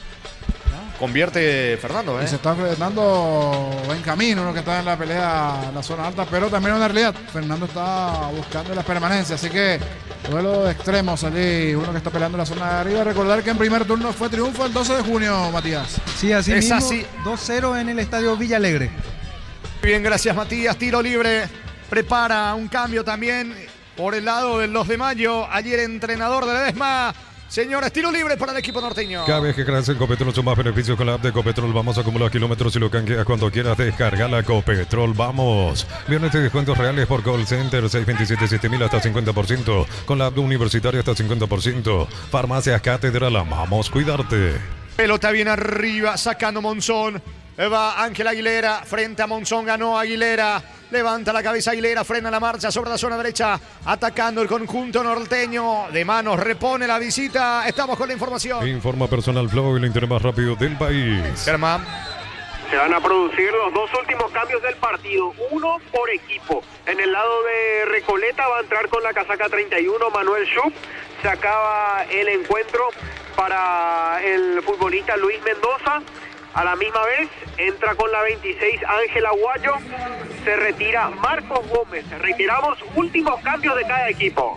Convierte Fernando, ¿eh? Y se está enfrentando Benjamín, uno que está en la pelea en la zona alta, pero también una realidad. Fernando está buscando la permanencia, así que duelo de extremos allí, uno que está peleando en la zona de arriba. Recordar que en primer turno fue triunfo el doce de junio, Matías. Sí, así Es mismo, así. dos cero en el estadio Villa Alegre. Bien, gracias Matías. Tiro libre. Prepara un cambio también por el lado del dos de mayo. Ayer entrenador de Ledesma. Señores, tiro libre para el equipo norteño. Cada vez que creas en Copetrol son más beneficios con la app de Copetrol. Vamos a acumular kilómetros y lo canjeas cuando quieras. Descarga la Copetrol. Vamos. Viernes de descuentos reales por call center seis dos siete siete mil hasta cincuenta por ciento. Con la app universitaria hasta cincuenta por ciento. Farmacias Catedral. Amamos cuidarte. Pelota bien arriba, sacando Monzón. Va Ángel Aguilera, frente a Monzón, ganó Aguilera. Levanta la cabeza Aguilera, frena la marcha sobre la zona derecha. Atacando el conjunto norteño. De manos, repone la visita. Estamos con la información. Informa Personal Flow, el internet más rápido del país. Germán. Se van a producir los dos últimos cambios del partido, uno por equipo. En el lado de Recoleta va a entrar con la casaca treinta y uno Manuel Schupp. Se acaba el encuentro para el futbolista Luis Mendoza. A la misma vez entra con la veintiséis Ángel Aguayo. Se retira Marcos Gómez. Retiramos últimos cambios de cada equipo.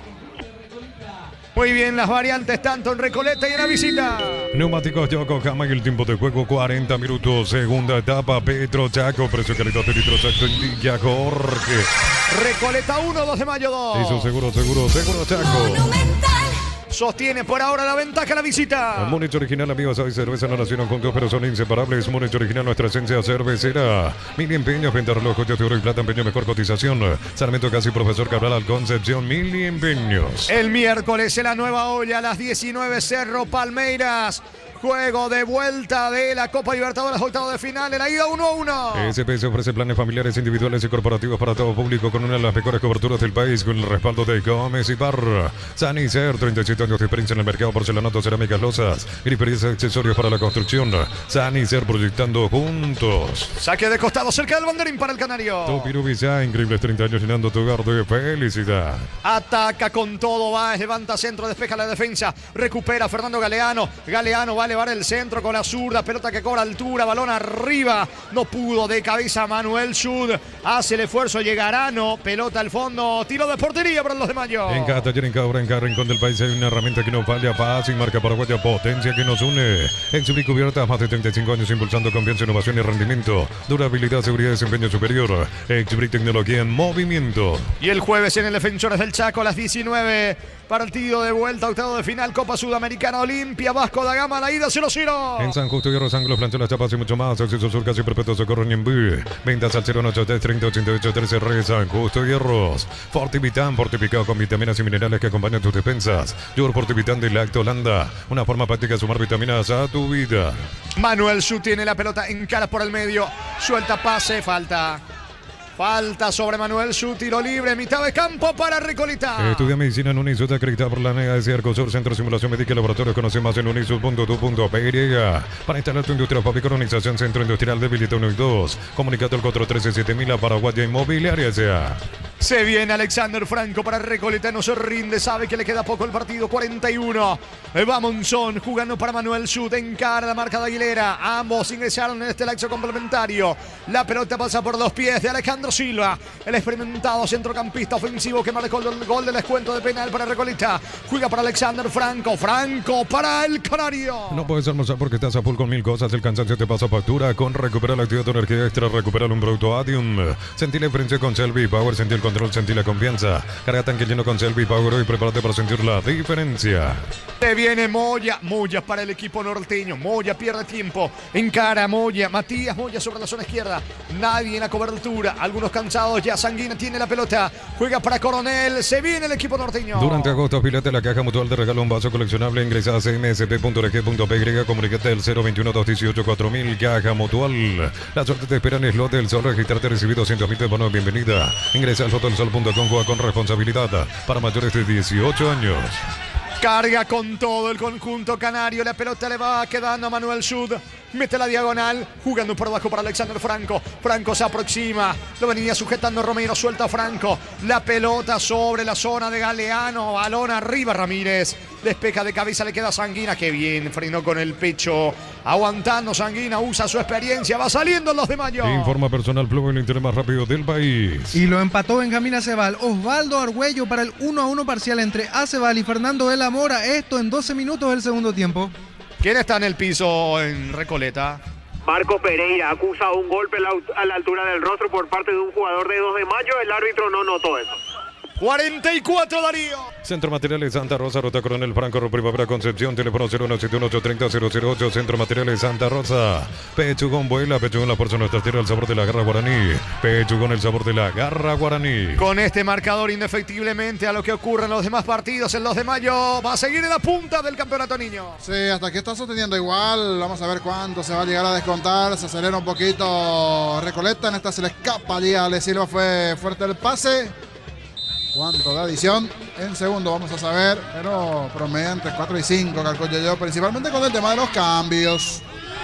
Muy bien, las variantes tanto en Recoleta y en la visita. Neumáticos Yokohama y el tiempo de juego cuarenta minutos. Segunda etapa, Petro Chaco. Precio calidad de litro exacto indica Jorge. Recoleta uno, dos de mayo dos. Hizo seguro, seguro, seguro Chaco. Monumental. Sostiene por ahora la ventaja la visita. Múnich Original, amigos, hoy cerveza no nacieron juntos, pero son inseparables. Múnich Original, nuestra esencia cervecera. Mili Empeños, venta reloj, joyas de oro y plata, empeño mejor cotización. Sarmiento Casi, Profesor Cabral al Concepción, Mili Empeños. El miércoles en la nueva olla a las diecinueve, Cerro Palmeiras. Juego de vuelta de la Copa Libertadores, octavo de final, en la ida uno a uno. S P S ofrece planes familiares, individuales y corporativos para todo público con una de las mejores coberturas del país, con el respaldo de Gómez y Parra. Sanicer, treinta y siete años de experiencia en el mercado, porcelanato, cerámicas, losas, griferías y accesorios para la construcción. Sanicer, proyectando juntos. Saque de costado cerca del banderín para el canario. Topirubizá, increíbles treinta años llenando tu hogar de felicidad. Ataca con todo, va, levanta centro, despeja la defensa, recupera Fernando Galeano. Galeano va a elevar el centro con la zurda, pelota que cobra altura, balón arriba, no pudo, de cabeza Manuel Schud, hace el esfuerzo, llegarano, pelota al fondo, tiro de portería para los de Mayo. En cada taller, en cada obra, en cada rincón del país hay una herramienta que no falla, paz y marca paraguaya, potencia que nos une. Exubri Cubiertas, más de treinta y cinco años impulsando confianza, innovación y rendimiento, durabilidad, seguridad y desempeño superior. Exubri Tecnología en movimiento. Y el jueves en el Defensores del Chaco a las diecinueve, partido de vuelta, octavo de final, Copa Sudamericana Olimpia, Vasco da Gama, la ida cero cero. En San Justo, Hierro, Ángulos, Plancholas, Chapas y mucho más. Acceso Sur, casi perpetuo socorro Ñembú. Ventas al cero ocho tres treinta ochenta y ocho trece R. San Justo, Hierros. Fortivitán, fortificado con vitaminas y minerales que acompañan tus despensas. Yor Fortivitán de Lacto Holanda. Una forma práctica de sumar vitaminas a tu vida. Manuel Schud tiene la pelota en cara por el medio, suelta pase, falta. Falta sobre Manuel Schud, tiro libre, mitad de campo para Recoleta. Estudia medicina en Unisud, acreditada por la N E A S Arcosur, Centro de Simulación Médica y Laboratorios. Conoce más en unisud punto d u punto p y. Para instalar tu industria fábrica, organización Centro Industrial de Vilita uno y dos. Comunicate al cuatro uno tres siete mil a Paraguaya Inmobiliaria S A. Se viene Alexander Franco para Recoleta, no se rinde, sabe que le queda poco el partido, cuarenta y uno. Va Monzón jugando para Manuel Schud, encara la marca de Aguilera. Ambos ingresaron en este laxo complementario. La pelota pasa por los pies de Alejandro Silva, el experimentado centrocampista ofensivo que marcó el gol del descuento de penal para Recoleta. Juega para Alexander Franco, Franco para el Canario. No puedes almorzar porque estás a full con mil cosas, el cansancio te pasa factura. Con Recuperar la actividad de energía extra, recuperar un producto Adium. Sentí la diferencia con Selby Power, sentí el control control, sentí la confianza. Carga tanque lleno con Selby Power y prepárate para sentir la diferencia. Se viene Moya, Moya para el equipo norteño. Moya pierde tiempo, encara Moya, Matías Moya sobre la zona izquierda. Nadie en la cobertura, algunos cansados ya. Sanguina tiene la pelota, juega para Coronel. Se viene el equipo norteño. Durante agosto, afílate a la caja mutual de regalo un vaso coleccionable. Ingresa a c m s p punto r g punto p y comunicate al cero veintiuno, doscientos dieciocho, cuatro mil. Caja mutual. La suerte te espera en el slot del sol. Registrarte, recibir doscientos mil de bono de bienvenida. Ingresa al slot del sol punto com, juega con responsabilidad para mayores de dieciocho años. Carga con todo el conjunto canario. La pelota le va quedando a Manuel Sud. Mete la diagonal. Jugando por abajo para Alexander Franco. Franco se aproxima. Lo venía sujetando Romero. Suelta a Franco. La pelota sobre la zona de Galeano. Balón arriba Ramírez. Despeja de cabeza. Le queda Sanguina. Qué bien. Frenó con el pecho. Aguantando Sanguina. Usa su experiencia. Va saliendo en los de Mayo. Informa Personal Plus, el interés más rápido del país. Y lo empató Benjamín Acebal. Osvaldo Argüello para el uno a uno parcial entre Acebal y Fernando de la Mora. Esto en doce minutos del segundo tiempo. ¿Quién está en el piso en Recoleta? Marco Pereira acusa un golpe a la altura del rostro por parte de un jugador de dos de Mayo. El árbitro no notó eso. cuarenta y cuatro Darío. Centro Materiales Santa Rosa, Ruta Coronel Franco, Primavera Concepción, teléfono cero uno siete uno ocho tres cero cero ocho. Centro Materiales Santa Rosa. Pechugón vuela, Pechugón la fuerza nuestra tierra, el sabor de la garra guaraní. Pechugón, el sabor de la garra guaraní. Con este marcador, indefectiblemente a lo que ocurre en los demás partidos, en los de Mayo, va a seguir en la punta del campeonato niño. Sí, hasta aquí está sosteniendo igual. Vamos a ver cuánto se va a llegar a descontar. Se acelera un poquito Recoleta. En esta se le escapa allí a Ale Silva. Fue fuerte el pase. ¿Cuánto de adición? En segundo vamos a saber, pero promedio entre cuatro y cinco, calculo yo, principalmente con el tema de los cambios.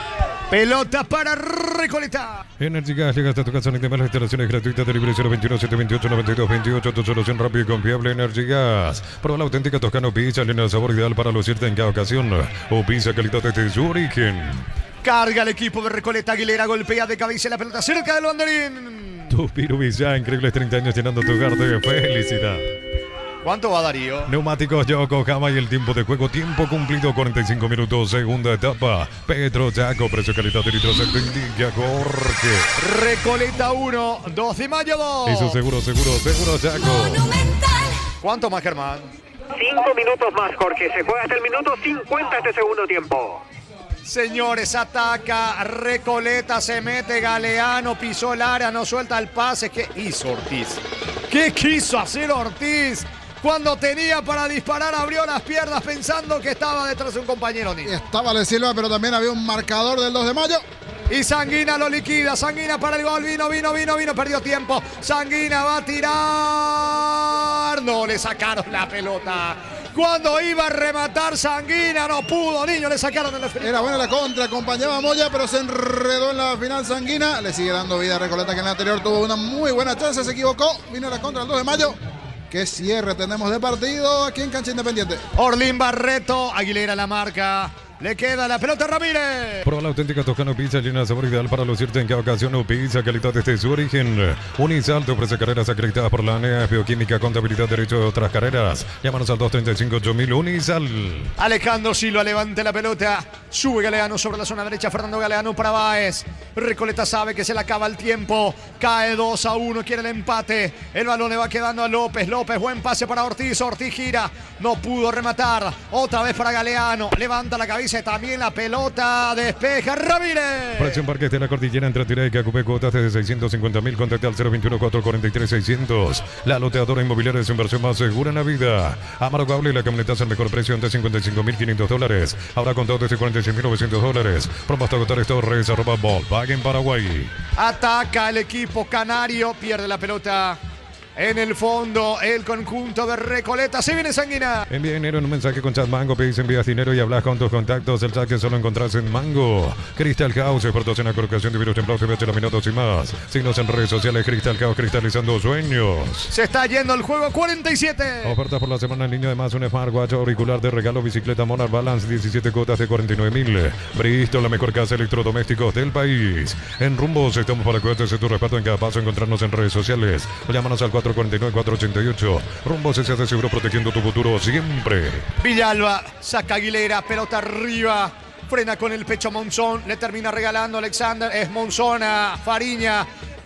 Pelota para Recoleta. Energy Gas llega hasta tu casa en las instalaciones gratuitas de libre cero veintiuno, setecientos veintiocho, noventa y dos veintiocho. Tu solución rápida y confiable. Energy Gas. Prueba la auténtica Toscano Pizza, llena de sabor ideal para lucirte en cada ocasión. O pizza calidad desde su origen. Carga el equipo de Recoleta. Aguilera golpea de cabeza la pelota cerca del banderín. Tu Pirubizá, increíbles treinta años llenando tu hogar de felicidad. ¿Cuánto va Darío? Neumáticos Yokohama y el tiempo de juego. Tiempo cumplido, cuarenta y cinco minutos. Segunda etapa. Petro Chaco, precio calidad de litros. Sector indica Jorge. Recoleta uno, dos de Mayo dos. Eso seguro, seguro, seguro Chaco. Monumental. ¿Cuánto más, Germán? Cinco minutos más, Jorge. Se juega hasta el minuto cincuenta este segundo tiempo. Señores, ataca Recoleta, se mete Galeano, pisó el área, no suelta el pase. ¿Qué hizo Ortiz? ¿Qué quiso hacer Ortiz? Cuando tenía para disparar, abrió las piernas pensando que estaba detrás de un compañero. Niño. Estaba Ale Silva, pero también había un marcador del dos de Mayo. Y Sanguina lo liquida. Sanguina para el gol. Vino, vino, vino, vino. Perdió tiempo. Sanguina va a tirar. No le sacaron la pelota. Cuando iba a rematar Sanguina no pudo, niño, le sacaron el esférico. Era buena la contra, acompañaba a Moya, pero se enredó en la final Sanguina. Le sigue dando vida a Recoleta, que en la anterior tuvo una muy buena chance, se equivocó. Vino la contra el dos de Mayo. Qué cierre tenemos de partido aquí en Cancha Independiente. Orlín Barreto, Aguilera la marca. Le queda la pelota a Ramírez. Prueba la auténtica Toscano Pizza, llena de sabor ideal para lucirte en cada ocasión. O pizza, calidad desde su origen. Unisal te ofrece carreras acreditadas por la A N E A, Bioquímica, Contabilidad, Derecho de otras carreras. Llámanos al dos tres cinco ocho mil. Unisal. Alejandro Silva levanta la pelota. Sube Galeano sobre la zona derecha. Fernando Galeano para Báez. Recoleta sabe que se le acaba el tiempo. Cae dos a uno. Quiere el empate. El balón le va quedando a López. López, buen pase para Ortiz. Ortiz gira. No pudo rematar. Otra vez para Galeano. Levanta la cabeza. También la pelota. Despeja Ramírez. Precio en Parques de la Cordillera entre Tira y Cacupé. Cuotas desde seiscientos cincuenta mil. Contacte al cero veintiuno, cuatrocientos cuarenta y tres, seiscientos. La loteadora inmobiliaria es su inversión más segura en la vida. Amaro Cable y la camioneta es el mejor precio ante cincuenta y cinco mil quinientos dólares. Ahora contado desde cuarenta y seis mil novecientos dólares. Promo hasta agotar Torres, arroba Volkswagen en Paraguay. Ataca el equipo canario. Pierde la pelota. En el fondo, el conjunto de Recoleta. Se viene Sanguina. Envía dinero en un mensaje con Chat Mango. Pedís, envías dinero y hablas con tus contactos. El chat que solo encontrás en Mango. Crystal House, expertos en la colocación de virus templados, P H laminados y más. Signos en redes sociales. Crystal House, cristalizando sueños. Se está yendo el juego cuarenta y siete. Ofertas por la semana en línea. Además, un smartwatch auricular de regalo. Bicicleta Monarch Balance, diecisiete cuotas de cuarenta y nueve mil. Bristol, la mejor casa de electrodomésticos del país. En Rumbos, estamos para cuidarte de tu respaldo en cada paso. Encontrarnos en redes sociales. O llámanos al cuatro cuatro nueve, cuatro ochenta y ocho. Rumbos se hace seguro protegiendo tu futuro siempre. Villalba saca Aguilera, pelota arriba. Frena con el pecho Monzón. Le termina regalando Alexander. Es Monzón a Fariña.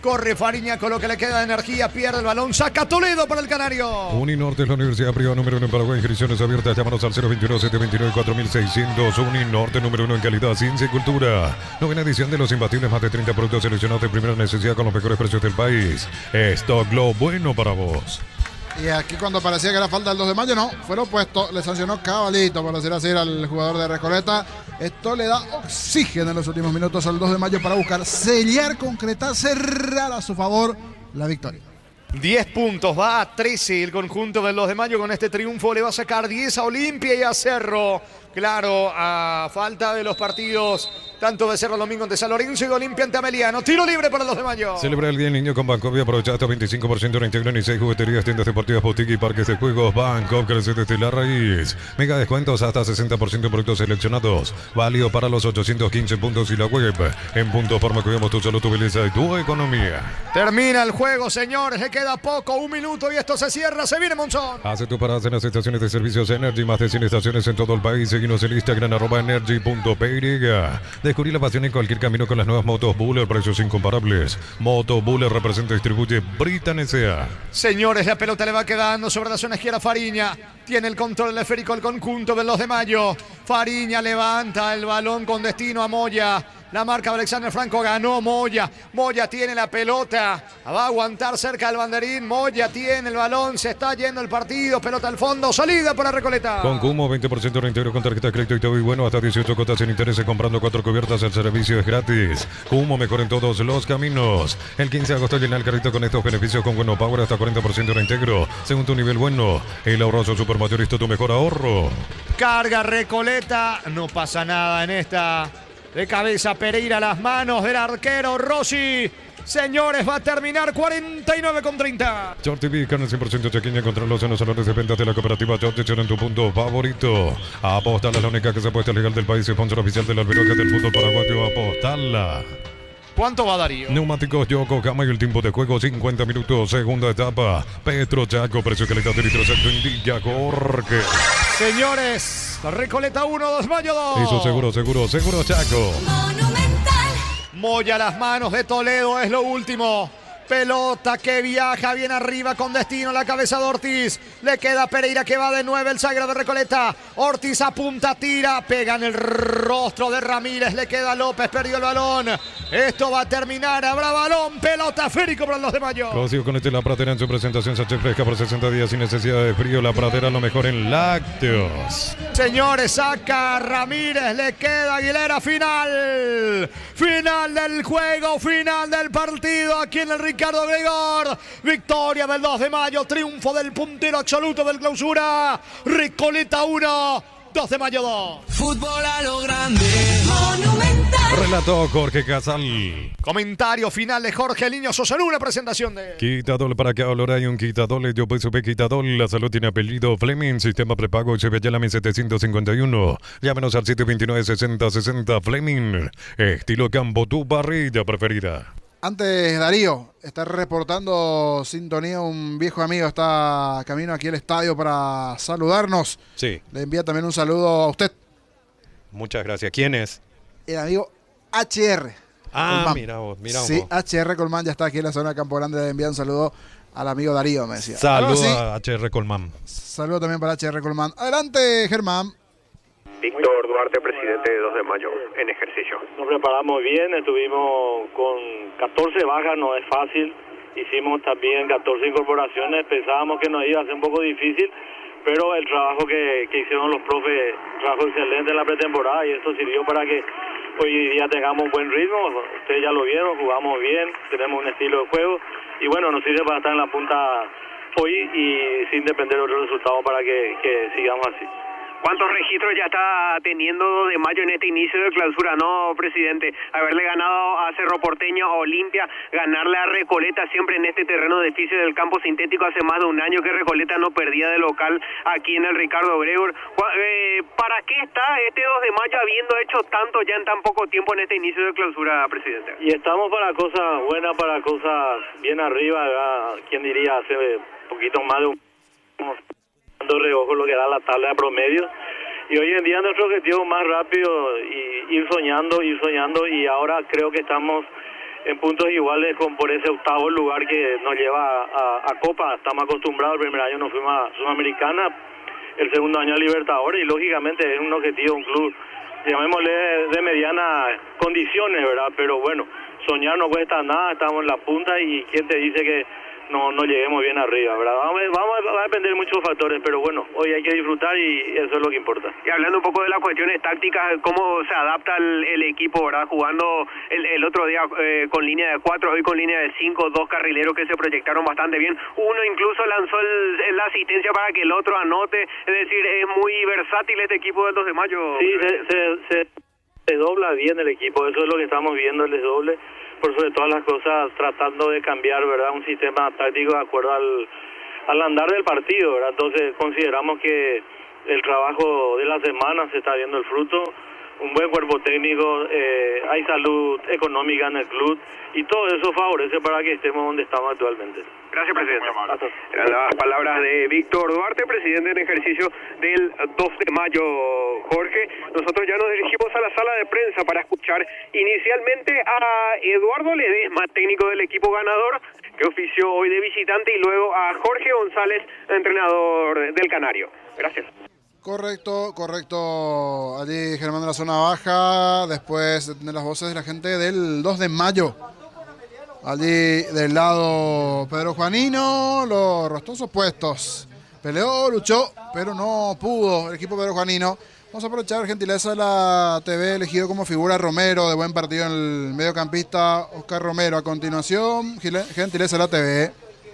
Corre Fariña con lo que le queda de energía. Pierde el balón. Saca Toledo para el Canario. Uninorte es la universidad privada número uno en Paraguay. Inscripciones abiertas. Llámanos al cero veintiuno, setecientos veintinueve, cuatro mil seiscientos. Uninorte número uno en calidad, ciencia y cultura. Novena edición de Los Imbatibles. Más de treinta productos seleccionados de primera necesidad con los mejores precios del país. Stock lo bueno para vos. Y aquí cuando parecía que era falta del dos de mayo, no, fue lo opuesto, le sancionó cabalito, por decir así, al jugador de Recoleta. Esto le da oxígeno en los últimos minutos al dos de mayo para buscar sellar, concretar, cerrar a su favor la victoria. diez puntos, va a trece el conjunto del dos de mayo con este triunfo. Le va a sacar diez a Olimpia y a Cerro. Claro, a falta de los partidos tanto de Cerro Domingo ante San Lorenzo y de Olimpia ante Ameliano. Tiro libre para el dos de mayo. Celebra el Día del Niño con Bancopi. Aprovecha hasta veinticinco por ciento de integran y seis jugueterías, tiendas deportivas, boutique y parques de juegos. Bancopi crece desde la raíz. Mega descuentos hasta sesenta por ciento en productos seleccionados. Válido para los ochocientos quince puntos y la web. En Punto Farma cuidamos tu salud, tu belleza y tu economía. Termina el juego, señores. Le queda poco, un minuto y esto se cierra. Se viene Monzón. Hace tu parada en las estaciones de servicios Energy. Más de cien estaciones en todo el país. Seguinos en Instagram, arroba energy punto p y. Descubrí la pasión en cualquier camino con las nuevas motos Buller, precios incomparables. Moto Buller representa y distribuye Britan S A. Señores, la pelota le va quedando sobre la zona izquierda Fariña. Tiene el control del esférico el conjunto del dos de mayo. Fariña levanta el balón con destino a Moya. La marca de Alexander Franco, ganó Moya. Moya tiene la pelota. Va a aguantar cerca del banderín. Moya tiene el balón. Se está yendo el partido. Pelota al fondo. Salida para Recoleta. Con Cumo, veinte por ciento de reintegro con tarjeta de crédito y todo y bueno. Hasta dieciocho cuotas sin intereses comprando cuatro cubiertas. El servicio es gratis. Cumo, mejor en todos los caminos. El quince de agosto llena el carrito con estos beneficios con Bueno Power. Hasta cuarenta por ciento de reintegro. Según tu nivel bueno. El ahorroso supermayorista, tu mejor ahorro. Carga Recoleta. No pasa nada en esta. De cabeza Pereira, las manos del arquero Rossi. Señores, va a terminar cuarenta y nueve con treinta. Short T V, carne cien por ciento chequeña. Encontrarlos en los salones de ventas de la cooperativa Short en tu punto favorito. Apostala, la única que se apuesta legal del país. Sponsor oficial del albergue del fútbol paraguayo. Apostala. ¿Cuánto va Darío? Neumáticos Yokohama y el tiempo de juego cincuenta minutos. Segunda etapa. Petro Chaco, precio calidad de litro exacto. Indica Jorge. Señores, Recoleta uno, dos mayo dos. Eso seguro, seguro, seguro Chaco. Monumental. Moya, las manos de Toledo es lo último. Pelota que viaja bien arriba con destino a la cabeza de Ortiz. Le queda Pereira que va de nueve el Sagra de Recoleta. Ortiz apunta, tira, pega en el rostro de Ramírez. Le queda López, perdió el balón. Esto va a terminar, habrá balón, pelota esférico para los de mayo. Conocido con este La Pradera en su presentación Sánchez fresca por sesenta días sin necesidad de frío. La Pradera lo mejor en lácteos. Señores, saca Ramírez, le queda Aguilera, final. Final del juego, final del partido aquí en el Ricardo Gregor. Victoria del dos de mayo, triunfo del puntero absoluto del clausura. Recoleta uno, dos de mayo dos. Fútbol a lo grande. Monumental. Relató Jorge Casal. Comentario final de Jorge Niño Sosa en una presentación de... Quitadol para que ahora hay un quitadol. Yo pues supe quitadol. La salud tiene apellido Fleming. Sistema prepago se ve ya la mil setecientos cincuenta y uno. Llámenos al siete dos nueve, sesenta sesenta Fleming. Estilo campo, tu parrilla preferida. Antes, Darío, está reportando sintonía un viejo amigo, está camino aquí al estadio para saludarnos. Sí. Le envía también un saludo a usted, Muchas gracias. ¿Quién es? el amigo H R. Ah, Colmán. mira vos, mira vos. Sí, H R Colmán ya está aquí en la zona de Campo Grande. Le envía un saludo al amigo Darío, me decía. Saludos Ahora sí, a H R Colmán. saludo también para H R Colmán. Adelante, Germán. Víctor Duarte, presidente de dos de mayo, en ejercicio. Nos preparamos bien, estuvimos con catorce bajas, no es fácil. Hicimos también catorce incorporaciones, pensábamos que nos iba a ser un poco difícil, pero el trabajo que, que hicieron los profes, trabajo excelente en la pretemporada y esto sirvió para que hoy día tengamos un buen ritmo. Ustedes ya lo vieron, jugamos bien, tenemos un estilo de juego y bueno, nos sirve para estar en la punta hoy y sin depender de otros resultados para que, que sigamos así. ¿Cuántos registros ya está teniendo de mayo en este inicio de clausura, no, presidente? Haberle ganado a Cerro Porteño, a Olimpia, ganarle a Recoleta siempre en este terreno difícil del campo sintético. Hace más de un año que Recoleta no perdía de local aquí en el Ricardo Gregor. Eh, ¿Para qué está este dos de mayo habiendo hecho tanto ya en tan poco tiempo en este inicio de clausura, presidente? Y estamos para cosas buenas, para cosas bien arriba, ¿verdad? ¿Quién diría? Hace poquito más de un... reojo lo que da la tabla de promedio y hoy en día nuestro objetivo más rápido y ir soñando, ir soñando y ahora creo que estamos en puntos iguales con por ese octavo lugar que nos lleva a, a, a Copa. Estamos acostumbrados, el primer año nos fuimos a Sudamericana, el segundo año a Libertadores, y lógicamente es un objetivo, un club, llamémosle de mediana condiciones, ¿verdad? Pero bueno, soñar no cuesta nada, estamos en la punta y quién te dice que no, no lleguemos bien arriba, ¿verdad? Vamos, vamos a depender de muchos factores, pero bueno, hoy hay que disfrutar y eso es lo que importa. Y hablando un poco de las cuestiones tácticas, ¿cómo se adapta el, el equipo, verdad? Jugando el, el otro día eh, con línea de cuatro, hoy con línea de cinco, dos carrileros que se proyectaron bastante bien. Uno incluso lanzó el, la asistencia para que el otro anote, es decir, es muy versátil este equipo del dos de mayo. Sí, se, se, se, se dobla bien el equipo, eso es lo que estamos viendo, el desdoble. Por sobre todas las cosas, tratando de cambiar, ¿verdad?, un sistema táctico de acuerdo al, al andar del partido, ¿verdad? Entonces consideramos que el trabajo de la semana se está viendo el fruto, un buen cuerpo técnico, eh, hay salud económica en el club y todo eso favorece para que estemos donde estamos actualmente. Gracias, presidente. Eran las palabras de Víctor Duarte, presidente en ejercicio del dos de mayo, Jorge. Nosotros ya nos dirigimos a la sala de prensa para escuchar inicialmente a Eduardo Ledesma, técnico del equipo ganador, que ofició hoy de visitante, y luego a Jorge González, entrenador del Canario. Gracias. Correcto, correcto. Allí Germán de la zona baja, después de las voces de la gente del dos de mayo. Allí del lado Pedro Juanino, los rostros opuestos. Peleó, luchó, pero no pudo el equipo Pedro Juanino. Vamos a aprovechar gentileza de la T V, elegido como figura Romero, de buen partido en el mediocampista Oscar Romero. A continuación, gentileza de la T V.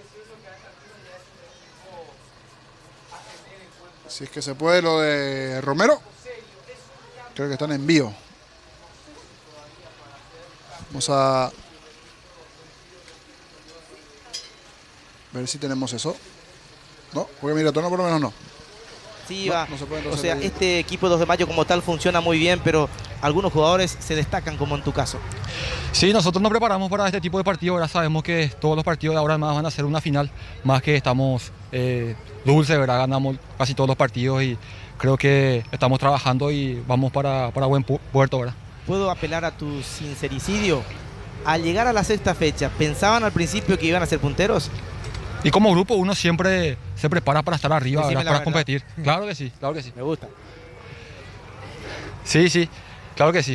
Si es que se puede lo de Romero. Creo que están en vivo. Vamos a ver si tenemos eso. No, porque mira, tono por lo menos no. Sí, no, va. No se puede, o sea, ahí. Este equipo dos de mayo como tal funciona muy bien, pero algunos jugadores se destacan, como en tu caso. Sí, nosotros nos preparamos para este tipo de partidos. Ahora sabemos que todos los partidos de ahora más van a ser una final, más que estamos eh, dulces, ¿verdad? Ganamos casi todos los partidos y creo que estamos trabajando y vamos para, para buen puerto, ¿verdad? ¿Puedo apelar a tu sincericidio? Al llegar a la sexta fecha, ¿pensaban al principio que iban a ser punteros? Y como grupo uno siempre se prepara para estar arriba, ¿verdad? Para verdad. competir. Claro que sí, claro que sí. Me gusta. Sí, sí, claro que sí.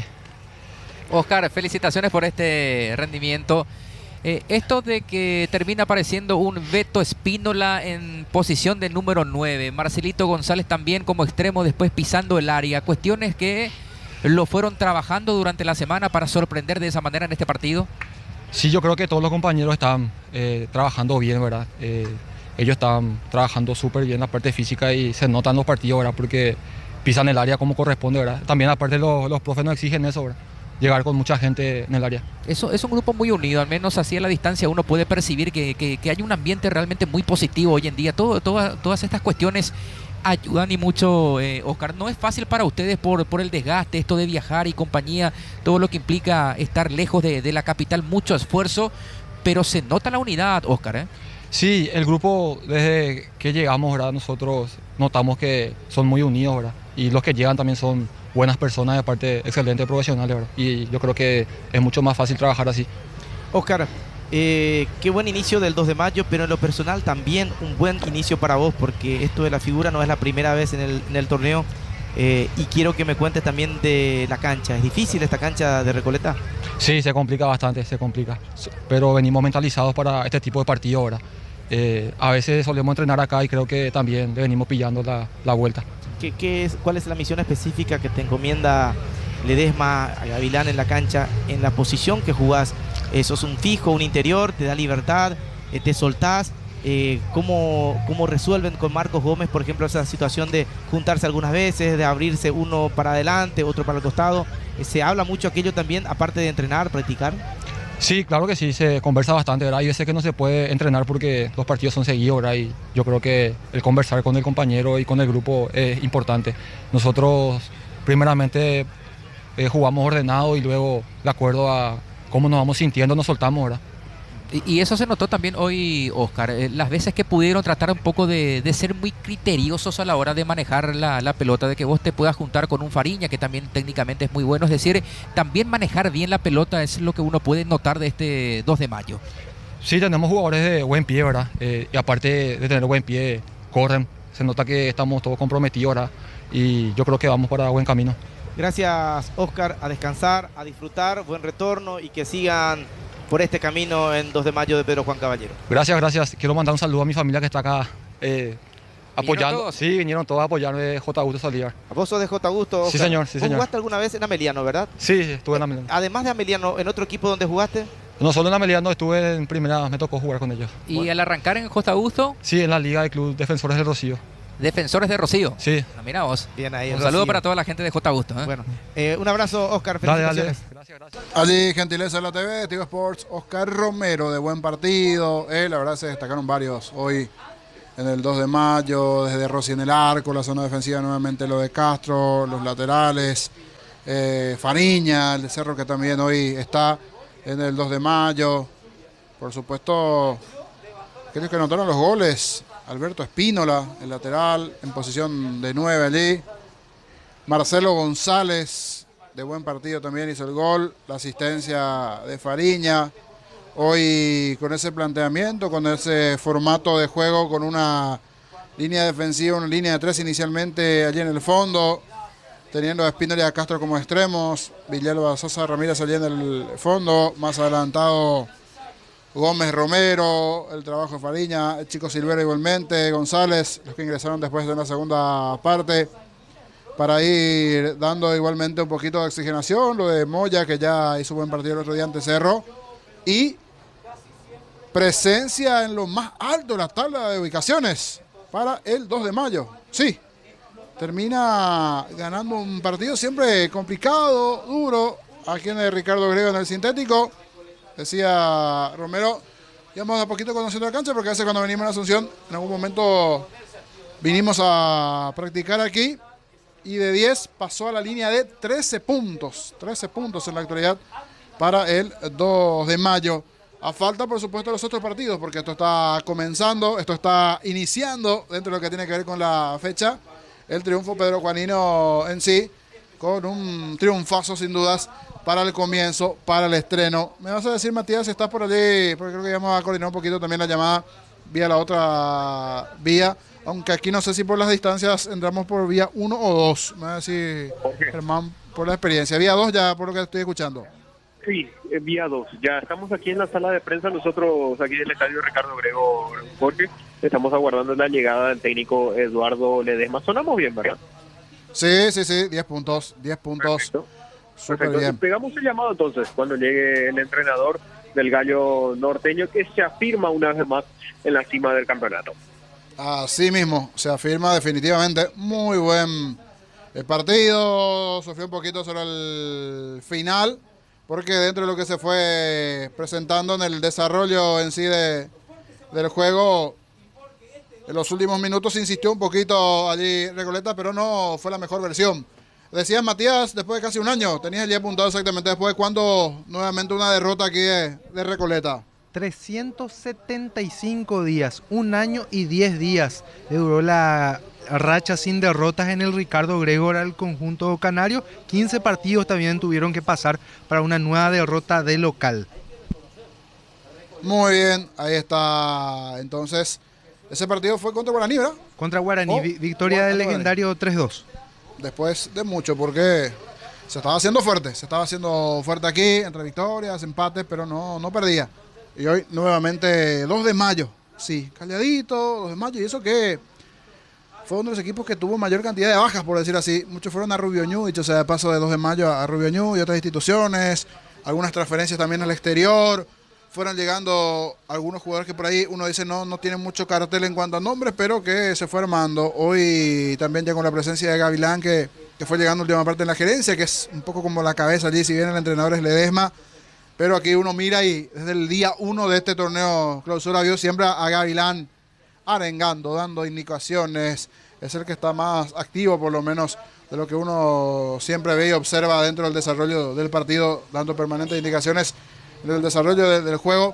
Oscar, felicitaciones por este rendimiento. Eh, esto de que termina apareciendo un Beto Espínola en posición de número nueve, Marcelito González también como extremo, después pisando el área, cuestiones que lo fueron trabajando durante la semana para sorprender de esa manera en este partido. Sí, yo creo que todos los compañeros están eh, trabajando bien, ¿verdad? Eh, ellos están trabajando súper bien la parte física y se notan los partidos, ¿verdad? Porque pisan el área como corresponde, ¿verdad? También aparte los, los profes nos exigen eso, ¿verdad? Llegar con mucha gente en el área. Eso es un grupo muy unido, al menos así a la distancia uno puede percibir que, que, que hay un ambiente realmente muy positivo hoy en día. Todo, todo, todas estas cuestiones ayudan y mucho, eh, Oscar. No es fácil para ustedes por, por el desgaste, esto de viajar y compañía, todo lo que implica estar lejos de, de la capital, mucho esfuerzo, pero se nota la unidad, Oscar, ¿eh? Sí, el grupo desde que llegamos, ¿verdad? Nosotros notamos que son muy unidos, ¿verdad? Y los que llegan también son buenas personas, de parte excelentes profesionales, ¿verdad? Y yo creo que es mucho más fácil trabajar así. Oscar, eh, qué buen inicio del dos de mayo, pero en lo personal también un buen inicio para vos, porque esto de la figura no es la primera vez en el, en el torneo. Eh, y quiero que me cuentes también de la cancha. ¿Es difícil esta cancha de Recoleta? Sí, se complica bastante, se complica. Pero venimos mentalizados para este tipo de partidos ahora. Eh, a veces solemos entrenar acá y creo que también le venimos pillando la, la vuelta. ¿Qué, qué es, ¿Cuál es la misión específica que te encomienda Ledesma a Gavilán en la cancha, en la posición que jugás? Eh, ¿Sos un fijo, un interior, te da libertad, eh, te soltás? Eh, ¿cómo, ¿Cómo resuelven con Marcos Gómez, por ejemplo, esa situación de juntarse algunas veces, de abrirse uno para adelante, otro para el costado? Eh, ¿Se habla mucho aquello también, aparte de entrenar, practicar? Sí, claro que sí, se conversa bastante, ¿verdad? Hay veces que no se puede entrenar porque los partidos son seguidos, ¿verdad? Y yo creo que el conversar con el compañero y con el grupo es importante. Nosotros primeramente eh, jugamos ordenado y luego de acuerdo a cómo nos vamos sintiendo nos soltamos, ¿verdad? Y, y eso se notó también hoy, Oscar, eh, las veces que pudieron tratar un poco de, de ser muy criteriosos a la hora de manejar la, la pelota, de que vos te puedas juntar con un Fariña, que también técnicamente es muy bueno, es decir, también manejar bien la pelota es lo que uno puede notar de este dos de mayo. Sí, tenemos jugadores de buen pie, ¿verdad? Eh, y aparte de tener buen pie, corren, se nota que estamos todos comprometidos, ¿verdad? Y yo creo que vamos para buen camino. Gracias, Oscar, a descansar, a disfrutar, buen retorno y que sigan por este camino en dos de mayo de Pedro Juan Caballero. Gracias, gracias. Quiero mandar un saludo a mi familia que está acá eh, apoyando. todos? Sí, vinieron todos a apoyarme, J. Augusto Saldívar. ¿Vos sos de J. Augusto, Oscar? Sí, señor, sí, ¿Vos señor. jugaste alguna vez en Ameliano, verdad? Sí, estuve en Ameliano. Además de Ameliano, ¿en otro equipo donde jugaste? No solo en Ameliano, estuve en primera, me tocó jugar con ellos. ¿Y Bueno. al arrancar en J. Augusto? Sí, en la Liga de Club Defensores del Rocío. Defensores de Rocío. Sí. No, mira vos. Bien ahí, Un Rocío. saludo para toda la gente de J. Augusto. ¿eh? Bueno, eh, un abrazo, Oscar. Dale, dale. Felicitaciones. Gracias, gracias. Allí, gentileza de la T V, Tigo Sports, Oscar Romero, de buen partido. Eh, la verdad se destacaron varios hoy en el dos de mayo, desde Rossi en el arco, la zona defensiva nuevamente lo de Castro, los laterales, eh, Fariña, el de Cerro que también hoy está en el dos de mayo. Por supuesto, aquellos que anotaron los goles, Alberto Espínola, el lateral, en posición de nueve allí. Marcelo González, de buen partido también hizo el gol. La asistencia de Fariña. Hoy con ese planteamiento, con ese formato de juego, con una línea defensiva, una línea de tres inicialmente allí en el fondo, teniendo a Espínola y a Castro como extremos. Villalba Sosa Ramírez allí en el fondo, más adelantado Gómez Romero, el trabajo de Fariña, el Chico Silvera igualmente, González, los que ingresaron después de la segunda parte, para ir dando igualmente un poquito de oxigenación, lo de Moya, que ya hizo buen partido el otro día ante Cerro, y presencia en lo más alto de la tabla de ubicaciones para el dos de mayo. Sí, termina ganando un partido siempre complicado, duro, aquí en el Ricardo Grego en el sintético. Decía Romero, íbamos a poquito conociendo la cancha porque a veces cuando venimos a Asunción, en algún momento vinimos a practicar aquí y de diez pasó a la línea de trece puntos. trece puntos en la actualidad para el dos de mayo. A falta, por supuesto, de los otros partidos porque esto está comenzando, esto está iniciando dentro de lo que tiene que ver con la fecha. El triunfo Pedro Juanino en sí, con un triunfazo sin dudas para el comienzo, para el estreno. Me vas a decir, Matías, si estás por allí, porque creo que ya vamos a coordinar un poquito también la llamada vía la otra vía, aunque aquí no sé si por las distancias entramos por vía uno o dos. Me va a decir, Germán, por la experiencia. Vía dos ya, por lo que estoy escuchando. Sí, eh, vía dos. Ya estamos aquí en la sala de prensa, nosotros aquí del estadio Ricardo Grego, Jorge. Estamos aguardando la llegada del técnico Eduardo Ledesma. Sonamos bien, ¿verdad? Sí, sí, sí, diez puntos, diez puntos. Perfecto. Súper Perfecto. bien. Pegamos el llamado entonces cuando llegue el entrenador del Gallo Norteño, que se afirma una vez más en la cima del campeonato. Así mismo, se afirma definitivamente. Muy buen el partido. Sufrió un poquito sobre el final, porque dentro de lo que se fue presentando en el desarrollo en sí de, del juego, en los últimos minutos insistió un poquito allí Recoleta, pero no fue la mejor versión. Decías, Matías, después de casi un año, tenías el día apuntado exactamente después de cuando nuevamente una derrota aquí de, de Recoleta. trescientos setenta y cinco días, un año y diez días le duró la racha sin derrotas en el Ricardo Gregor al conjunto canario. quince partidos también tuvieron que pasar para una nueva derrota de local. Muy bien, ahí está. Entonces, ese partido fue contra Guaraní, ¿verdad? Contra Guaraní, Oh, vi- victoria Guaraní. del legendario tres dos. Después de mucho, porque se estaba haciendo fuerte, se estaba haciendo fuerte aquí, entre victorias, empates, pero no, no perdía. Y hoy nuevamente dos de mayo, sí, calladito, dos de mayo, y eso que fue uno de los equipos que tuvo mayor cantidad de bajas, por decir así. Muchos fueron a Rubio Ñu, dicho sea de paso, de dos de mayo a Rubio Ñu y otras instituciones, algunas transferencias también al exterior. Fueron llegando algunos jugadores que por ahí uno dice no, no tienen mucho cartel en cuanto a nombres, pero que se fue armando. Hoy también ya con la presencia de Gavilán, que, que fue llegando última parte en la gerencia, que es un poco como la cabeza allí, si bien el entrenador es Ledesma. Pero aquí uno mira y desde el día uno de este torneo clausura vio siempre a Gavilán arengando, dando indicaciones. Es el que está más activo, por lo menos, de lo que uno siempre ve y observa dentro del desarrollo del partido, dando permanentes indicaciones del desarrollo de, del juego.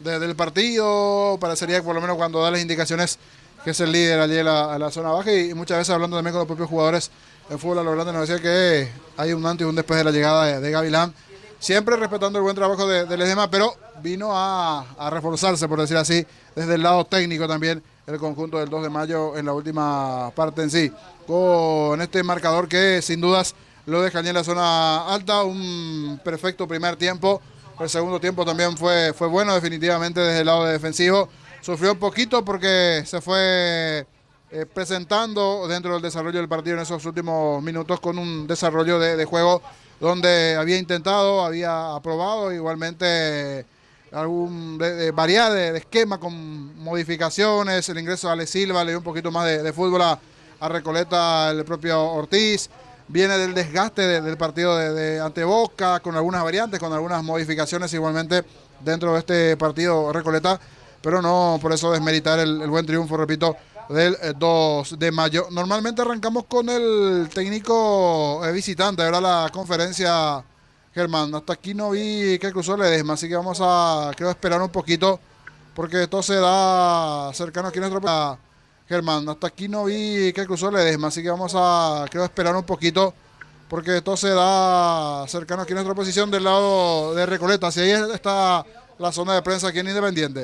de, del partido. Parecería que por lo menos cuando da las indicaciones que es el líder allí en la, en la zona baja, y, y muchas veces hablando también con los propios jugadores del fútbol a lo grande, nos decía que hay un antes y un después de la llegada de, de Gavilán, siempre respetando el buen trabajo de, de Ledesma, pero vino a, a reforzarse, por decir así, desde el lado técnico también, el conjunto del dos de mayo en la última parte en sí, con este marcador que sin dudas lo deja allí en la zona alta. Un perfecto primer tiempo, el segundo tiempo también fue, fue bueno definitivamente desde el lado defensivo. Sufrió un poquito porque se fue eh, presentando dentro del desarrollo del partido en esos últimos minutos con un desarrollo de, de juego donde había intentado, había aprobado igualmente algún de, de variedad de, de esquema con modificaciones, el ingreso de Ale Silva, le dio un poquito más de, de fútbol a, a Recoleta el propio Ortiz. Viene del desgaste de, del partido de, de ante Boca, con algunas variantes, con algunas modificaciones igualmente dentro de este partido Recoleta, pero no por eso desmeritar el, el buen triunfo, repito, del eh, dos de mayo. Normalmente arrancamos con el técnico eh, visitante, ahora la conferencia, Germán. Hasta aquí no vi que cruzó Ledesma, así que vamos a, creo, esperar un poquito, porque esto se da cercano aquí a nuestro... Germán, hasta aquí no vi que cruzó Ledesma, así que vamos a, creo, esperar un poquito, porque esto se da cercano aquí a nuestra posición del lado de Recoleta. Así ahí está la zona de prensa aquí en Independiente.